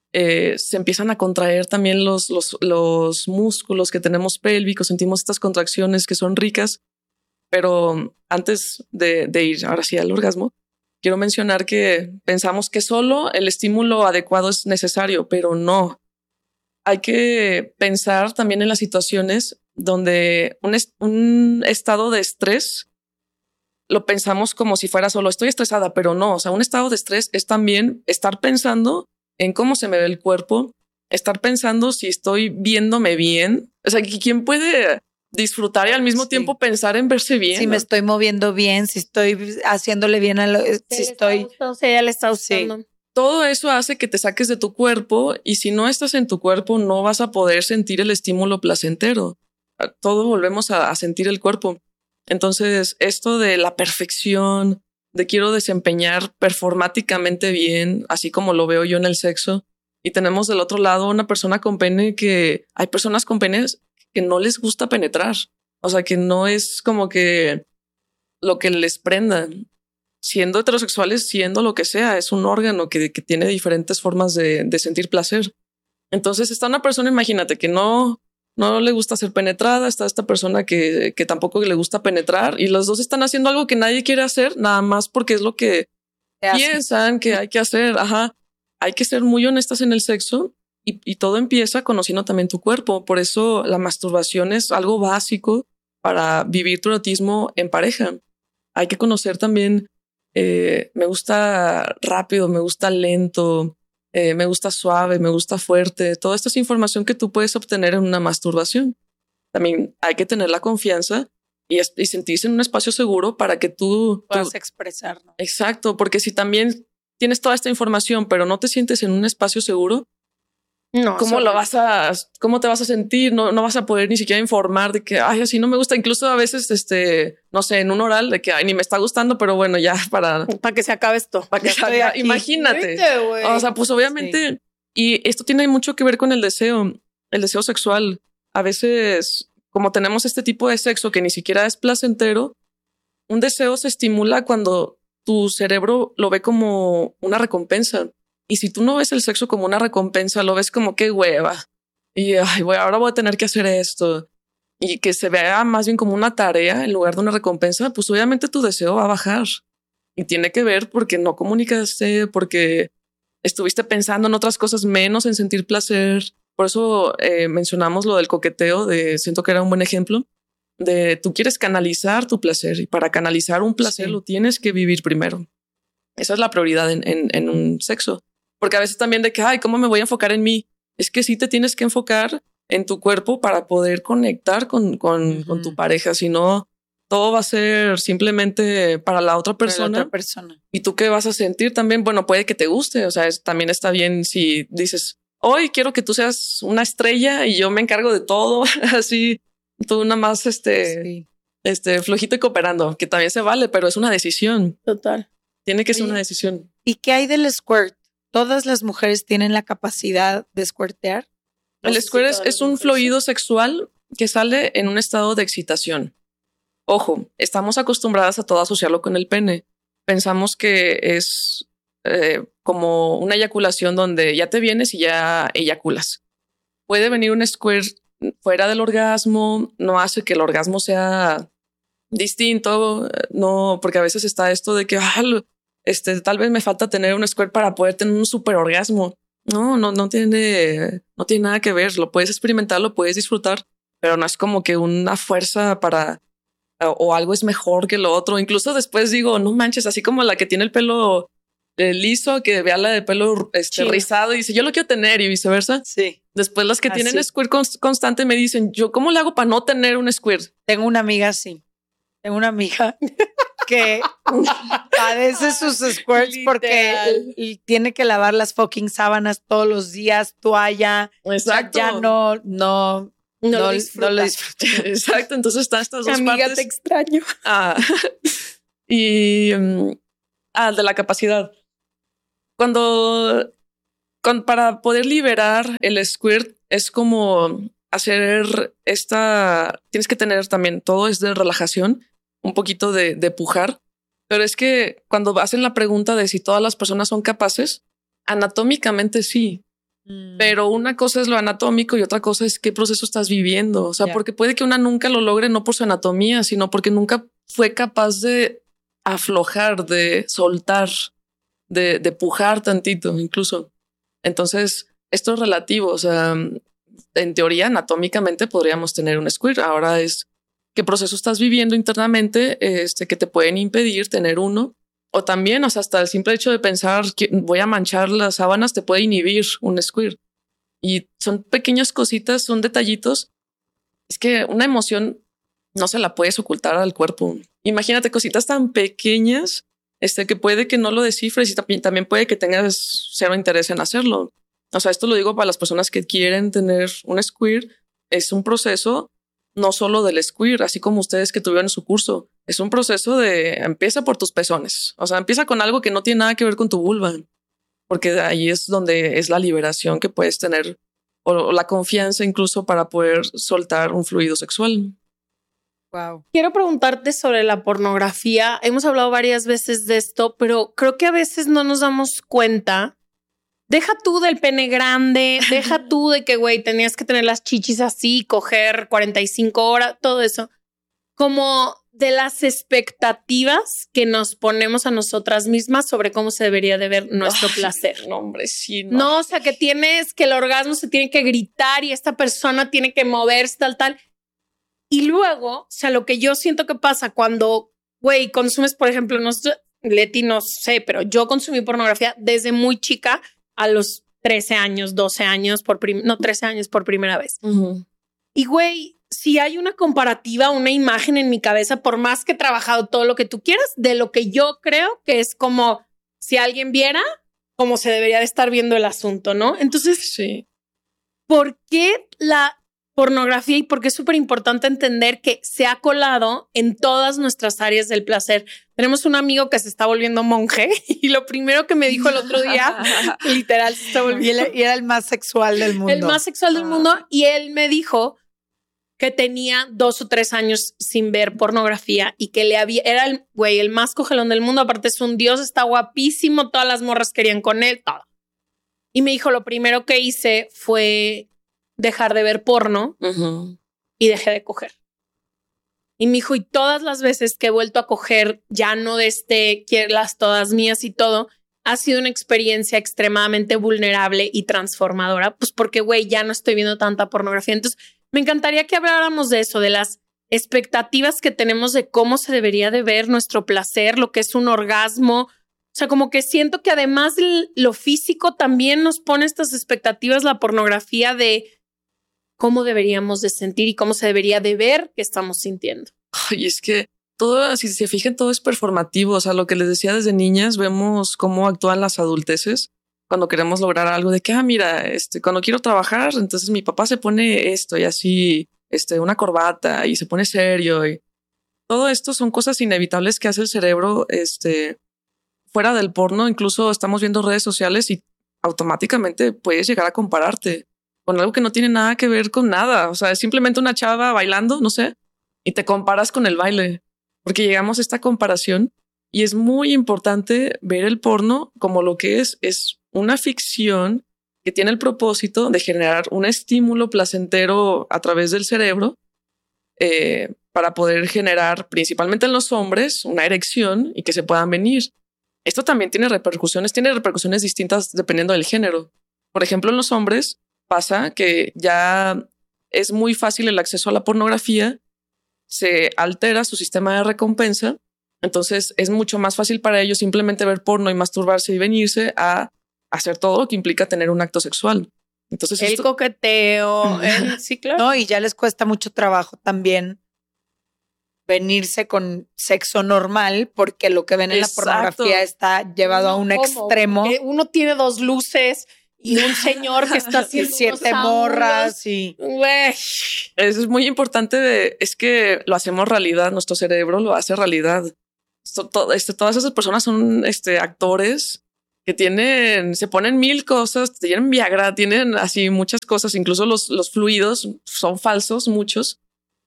se empiezan a contraer también los músculos que tenemos pélvicos, sentimos estas contracciones que son ricas, pero antes de ir ahora sí al orgasmo, quiero mencionar que pensamos que solo el estímulo adecuado es necesario, pero no. Hay que pensar también en las situaciones donde un estado de estrés lo pensamos como si fuera solo estoy estresada, pero no. O sea, un estado de estrés es también estar pensando en cómo se me ve el cuerpo, estar pensando si estoy viéndome bien. O sea, ¿quién puede disfrutar y al mismo tiempo pensar en verse bien? Si me estoy moviendo bien, si estoy haciéndole bien a lo... Si estoy... ella le está gustando. Sí. Todo eso hace que te saques de tu cuerpo y si no estás en tu cuerpo no vas a poder sentir el estímulo placentero. Todo volvemos a sentir el cuerpo. Entonces, esto de la perfección, de quiero desempeñar performáticamente bien, así como lo veo yo en el sexo, y tenemos del otro lado una persona con pene que hay personas con penes que no les gusta penetrar. O sea, que no es como que lo que les prenda. Siendo heterosexuales, siendo lo que sea, es un órgano que tiene diferentes formas de sentir placer. Entonces está una persona, imagínate, que no le gusta ser penetrada, está esta persona que tampoco le gusta penetrar y los dos están haciendo algo que nadie quiere hacer, nada más porque es lo que piensan que hay que hacer. Ajá. Hay que ser muy honestas en el sexo y todo empieza conociendo también tu cuerpo. Por eso la masturbación es algo básico para vivir tu erotismo en pareja. Hay que conocer también, me gusta rápido, me gusta lento, me gusta suave, me gusta fuerte. Toda esta es información que tú puedes obtener en una masturbación. También hay que tener la confianza y sentirse en un espacio seguro para que tú puedas expresar, ¿no? Exacto, porque si también tienes toda esta información, pero no te sientes en un espacio seguro, no, ¿cómo te vas a sentir? No vas a poder ni siquiera informar de que, ay, así no me gusta. Incluso a veces, no sé, en un oral de que, ay, ni me está gustando, pero bueno, ya para que se acabe esto. Para que se acabe. Imagínate. O sea, pues obviamente, sí. Y esto tiene mucho que ver con el deseo sexual. A veces, como tenemos este tipo de sexo que ni siquiera es placentero, un deseo se estimula cuando tu cerebro lo ve como una recompensa. Y si tú no ves el sexo como una recompensa, lo ves como qué hueva. Y ahora voy a tener que hacer esto. Y que se vea más bien como una tarea en lugar de una recompensa, pues obviamente tu deseo va a bajar. Y tiene que ver porque no comunicaste, porque estuviste pensando en otras cosas menos en sentir placer. Por eso mencionamos lo del coqueteo, siento que era un buen ejemplo, de tú quieres canalizar tu placer y para canalizar un placer lo tienes que vivir primero. Esa es la prioridad en un sexo. Porque a veces también de que, ay, ¿cómo me voy a enfocar en mí? Es que sí te tienes que enfocar en tu cuerpo para poder conectar con tu pareja. Si no, todo va a ser simplemente para la otra persona. ¿Y tú qué vas a sentir también? Bueno, puede que te guste. O sea, también está bien si dices, hoy quiero que tú seas una estrella y yo me encargo de todo. Así, tú nada más flojito y cooperando, que también se vale, pero es una decisión. Total. Tiene que ser una decisión. ¿Y qué hay del squirt? ¿Todas las mujeres tienen la capacidad de squirtear? El squirt es un fluido sexual que sale en un estado de excitación. Ojo, estamos acostumbradas a todo asociarlo con el pene. Pensamos que es como una eyaculación donde ya te vienes y ya eyaculas. Puede venir un squirt fuera del orgasmo, no hace que el orgasmo sea distinto, no, porque a veces está esto de que tal vez me falta tener un squirt para poder tener un super orgasmo. No tiene nada que ver. Lo puedes experimentar, lo puedes disfrutar, pero no es como que una fuerza o algo es mejor que lo otro. Incluso después digo, no manches, así como la que tiene el pelo liso, que vea la de pelo rizado y dice, yo lo quiero tener y viceversa. Sí. Después las que tienen squirt constante me dicen, ¿yo cómo le hago para no tener un squirt? Tengo una amiga así. Tengo una amiga que padece sus squirts porque tiene que lavar las fucking sábanas todos los días, toalla. Exacto. Ya no lo disfruta. Exacto. Entonces están estas dos Amiga, partes. te extraño. Y de la capacidad. Para poder liberar el squirt es como hacer tienes que tener también, todo es de relajación, un poquito de pujar, pero es que cuando hacen la pregunta de si todas las personas son capaces, anatómicamente sí, pero una cosa es lo anatómico y otra cosa es qué proceso estás viviendo, o sea, porque puede que una nunca lo logre no por su anatomía, sino porque nunca fue capaz de aflojar, de soltar, de pujar tantito incluso. Entonces, esto es relativo, o sea, en teoría, anatómicamente podríamos tener un squirt. Ahora es qué proceso estás viviendo internamente que te pueden impedir tener uno. O también, o sea, hasta el simple hecho de pensar que voy a manchar las sábanas te puede inhibir un squirt. Y son pequeñas cositas, son detallitos. Es que una emoción no se la puedes ocultar al cuerpo. Imagínate cositas tan pequeñas que puede que no lo descifres y también puede que tengas cero interés en hacerlo. O sea, esto lo digo para las personas que quieren tener un squirt. Es un proceso no solo del squirt, así como ustedes que tuvieron en su curso. Es un proceso empieza por tus pezones. O sea, empieza con algo que no tiene nada que ver con tu vulva. Porque ahí es donde es la liberación que puedes tener o la confianza incluso para poder soltar un fluido sexual. Wow. Quiero preguntarte sobre la pornografía. Hemos hablado varias veces de esto, pero creo que a veces no nos damos cuenta. Deja tú del pene grande, deja tú de que, güey, tenías que tener las chichis así, coger 45 horas, todo eso. Como de las expectativas que nos ponemos a nosotras mismas sobre cómo se debería de ver nuestro placer. No, hombre, sí. No. No, o sea, que el orgasmo se tiene que gritar y esta persona tiene que moverse, tal. Y luego, o sea, lo que yo siento que pasa cuando, güey, consumes, por ejemplo, Leti, no sé, pero yo consumí pornografía desde muy chica a los 13 años, 12 años, 13 años por primera vez. Uh-huh. Y, güey, si hay una comparativa, una imagen en mi cabeza, por más que he trabajado todo lo que tú quieras, de lo que yo creo que es como si alguien viera cómo se debería de estar viendo el asunto, ¿no? Entonces, sí. ¿Por qué la pornografía y por qué es súper importante entender que se ha colado en todas nuestras áreas del placer? Tenemos un amigo que se está volviendo monje y lo primero que me dijo el otro día, literal, se está volviendo. Y era el más sexual del mundo. El más sexual del mundo. Y él me dijo que tenía 2 o 3 años sin ver pornografía y que era el más cogelón del mundo. Aparte es un dios, está guapísimo, todas las morras querían con él, todo. Y me dijo, lo primero que hice fue dejar de ver porno y dejé de coger. Y me dijo, y todas las veces que he vuelto a coger, ya no las todas mías y todo, ha sido una experiencia extremadamente vulnerable y transformadora, pues porque, güey, ya no estoy viendo tanta pornografía. Entonces, me encantaría que habláramos de eso, de las expectativas que tenemos de cómo se debería de ver nuestro placer, lo que es un orgasmo. O sea, como que siento que además de lo físico también nos pone estas expectativas la pornografía de cómo deberíamos de sentir y cómo se debería de ver que estamos sintiendo. Y es que todo, si se fijan, todo es performativo. O sea, lo que les decía desde niñas, vemos cómo actúan las adulteces cuando queremos lograr algo de que, mira, cuando quiero trabajar, entonces mi papá se pone esto y así, una corbata y se pone serio y todo esto son cosas inevitables que hace el cerebro, fuera del porno. Incluso estamos viendo redes sociales y automáticamente puedes llegar a compararte con algo que no tiene nada que ver con nada. O sea, es simplemente una chava bailando, no sé, y te comparas con el baile, porque llegamos a esta comparación y es muy importante ver el porno como lo que es una ficción que tiene el propósito de generar un estímulo placentero a través del cerebro para poder generar, principalmente en los hombres, una erección y que se puedan venir. Esto también tiene repercusiones distintas dependiendo del género. Por ejemplo, en los hombres pasa que ya es muy fácil el acceso a la pornografía, se altera su sistema de recompensa, entonces es mucho más fácil para ellos simplemente ver porno y masturbarse y venirse a hacer todo lo que implica tener un acto sexual. Entonces el coqueteo, sí, claro. No, y ya les cuesta mucho trabajo también venirse con sexo normal porque lo que ven en la pornografía está llevado a un extremo. Uno tiene 2 luces y un señor que está haciendo 7 morras y... Eso es muy importante. Es que lo hacemos realidad. Nuestro cerebro lo hace realidad. Todas esas personas son actores que se ponen 1000 cosas, tienen Viagra, tienen así muchas cosas. Incluso los fluidos son falsos, muchos.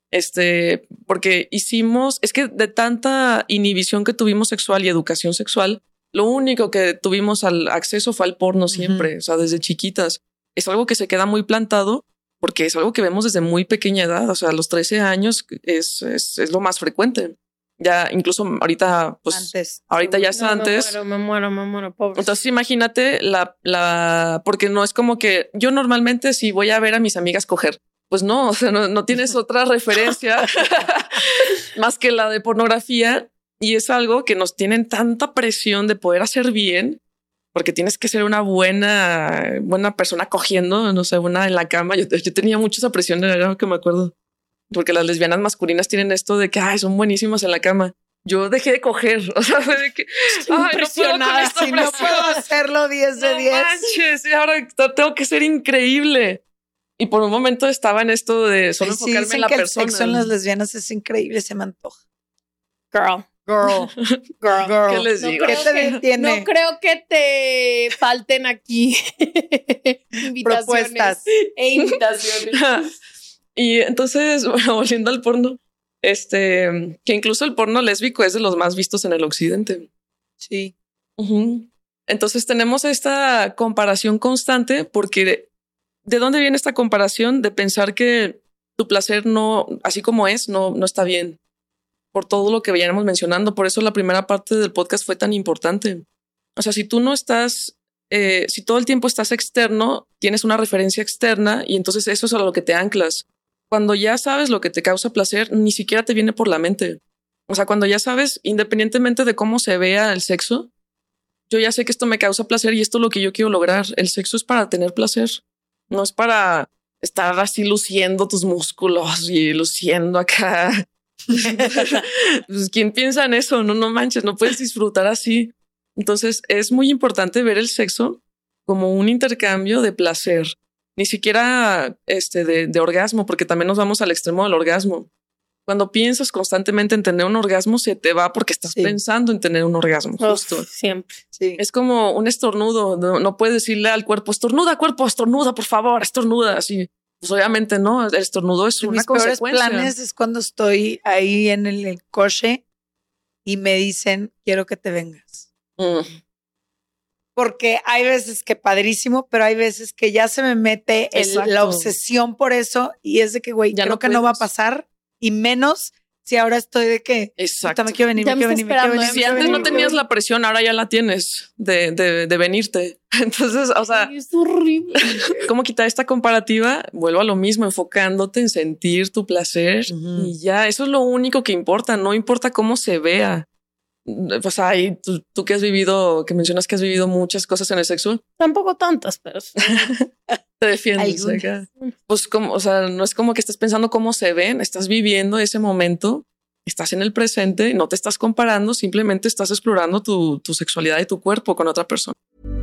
Porque es que de tanta inhibición que tuvimos sexual y educación sexual, lo único que tuvimos al acceso fue al porno siempre, o sea, desde chiquitas. Es algo que se queda muy plantado porque es algo que vemos desde muy pequeña edad, o sea, a los 13 años es lo más frecuente. Ya incluso ahorita, pues antes. Ahorita ya es antes. Me muero, pobre. Entonces imagínate porque no es como que yo normalmente si voy a ver a mis amigas coger, pues no, o sea, no tienes otra referencia más que la de pornografía. Y es algo que nos tienen tanta presión de poder hacer bien, porque tienes que ser una buena persona cogiendo, no sé, una en la cama. Yo tenía mucha esa presión, era que me acuerdo, porque las lesbianas masculinas tienen esto de que son buenísimas en la cama. Yo dejé de coger, o sea, fue de que impresionada, no puedo hacerlo 10 de 10. Manches, y ahora tengo que ser increíble. Y por un momento estaba en esto de solo enfocarme en la persona. El sexo en las lesbianas es increíble, se me antoja. Girl. ¿Qué les digo? ¿Qué te detiene? No creo que te falten aquí propuestas e invitaciones. Y entonces, bueno, volviendo al porno, que incluso el porno lésbico es de los más vistos en el occidente. Sí. Entonces tenemos esta comparación constante porque ¿de dónde viene esta comparación? De pensar que tu placer no, así como no está bien. Por todo lo que veníamos mencionando. Por eso la primera parte del podcast fue tan importante. O sea, si tú no estás, si todo el tiempo estás externo, tienes una referencia externa y entonces eso es a lo que te anclas. Cuando ya sabes lo que te causa placer, ni siquiera te viene por la mente. O sea, cuando ya sabes, independientemente de cómo se vea el sexo, yo ya sé que esto me causa placer y esto es lo que yo quiero lograr. El sexo es para tener placer. No es para estar así luciendo tus músculos y luciendo acá. Pues, ¿quién piensa en eso? No manches, no puedes disfrutar así. Entonces es muy importante ver el sexo como un intercambio de placer, ni siquiera de orgasmo, porque también nos vamos al extremo del orgasmo. Cuando piensas constantemente en tener un orgasmo, se te va porque estás pensando en tener un orgasmo. Justo. Siempre. Sí. Es como un estornudo. No puedes decirle al cuerpo, estornuda, por favor, estornuda. Así. Pues obviamente no, el estornudo es una consecuencia. Mis peores planes es cuando estoy ahí en el coche y me dicen, quiero que te vengas. Porque hay veces que padrísimo, pero hay veces que ya se me mete la obsesión por eso y es de que, güey, creo que no va a pasar y menos si ahora estoy de que me quiero venir, Si antes no tenías la presión, ahora ya la tienes de venirte. Entonces, o sea, es horrible. ¿Cómo quitar esta comparativa? Vuelvo a lo mismo, enfocándote en sentir tu placer y ya, eso es lo único que importa. No importa cómo se vea. Pues ahí tú que has vivido, que mencionas que has vivido muchas cosas en el sexo. Tampoco tantas, pero te defiendes. Pues como, o sea, no es como que estés pensando cómo se ven, estás viviendo ese momento, estás en el presente, no te estás comparando, simplemente estás explorando tu sexualidad y tu cuerpo con otra persona.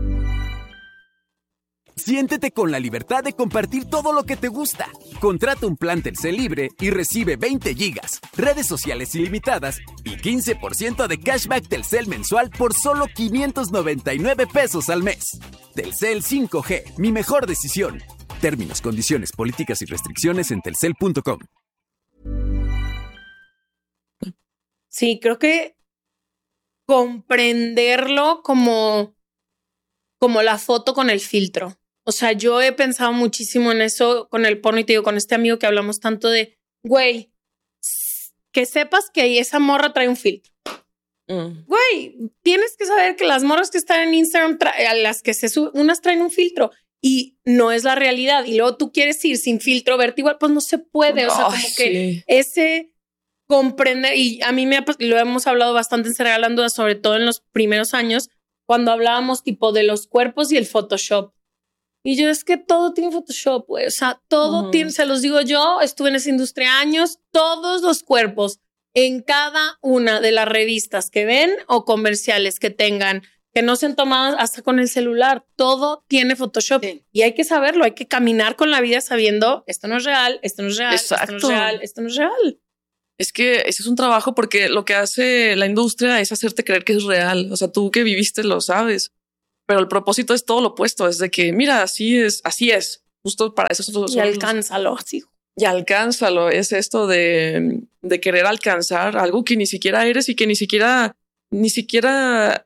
Siéntete con la libertad de compartir todo lo que te gusta. Contrata un plan Telcel libre y recibe 20 gigas, redes sociales ilimitadas y 15% de cashback Telcel mensual por solo 599 pesos al mes. Telcel 5G, mi mejor decisión. Términos, condiciones, políticas y restricciones en telcel.com. Sí, creo que comprenderlo como la foto con el filtro. O sea, yo he pensado muchísimo en eso con el porno y te digo, con este amigo que hablamos tanto de, güey, que sepas que esa morra trae un filtro. Güey, tienes que saber que las morras que están en Instagram, a las que se suben, unas traen un filtro y no es la realidad. Y luego tú quieres ir sin filtro, verte igual, pues no se puede. O sea, como que ese comprender, y a mí lo hemos hablado bastante en Se Regalan Dudas, sobre todo en los primeros años, cuando hablábamos tipo de los cuerpos y el Photoshop. Y yo, es que todo tiene Photoshop, güey. O sea, todo tiene, se los digo yo, estuve en esa industria años, todos los cuerpos en cada una de las revistas que ven o comerciales que tengan, que no sean tomadas hasta con el celular, todo tiene Photoshop. Sí. Y hay que saberlo, hay que caminar con la vida sabiendo esto no es real, esto no es real, Exacto. esto no es real, esto no es real. Es que ese es un trabajo porque lo que hace la industria es hacerte creer que es real. O sea, tú que viviste lo sabes, pero el propósito es todo lo opuesto. Es de que, mira, así es. Justo para eso. Y alcánzalo, sí. Y alcánzalo. Es esto de querer alcanzar algo que ni siquiera eres y que ni siquiera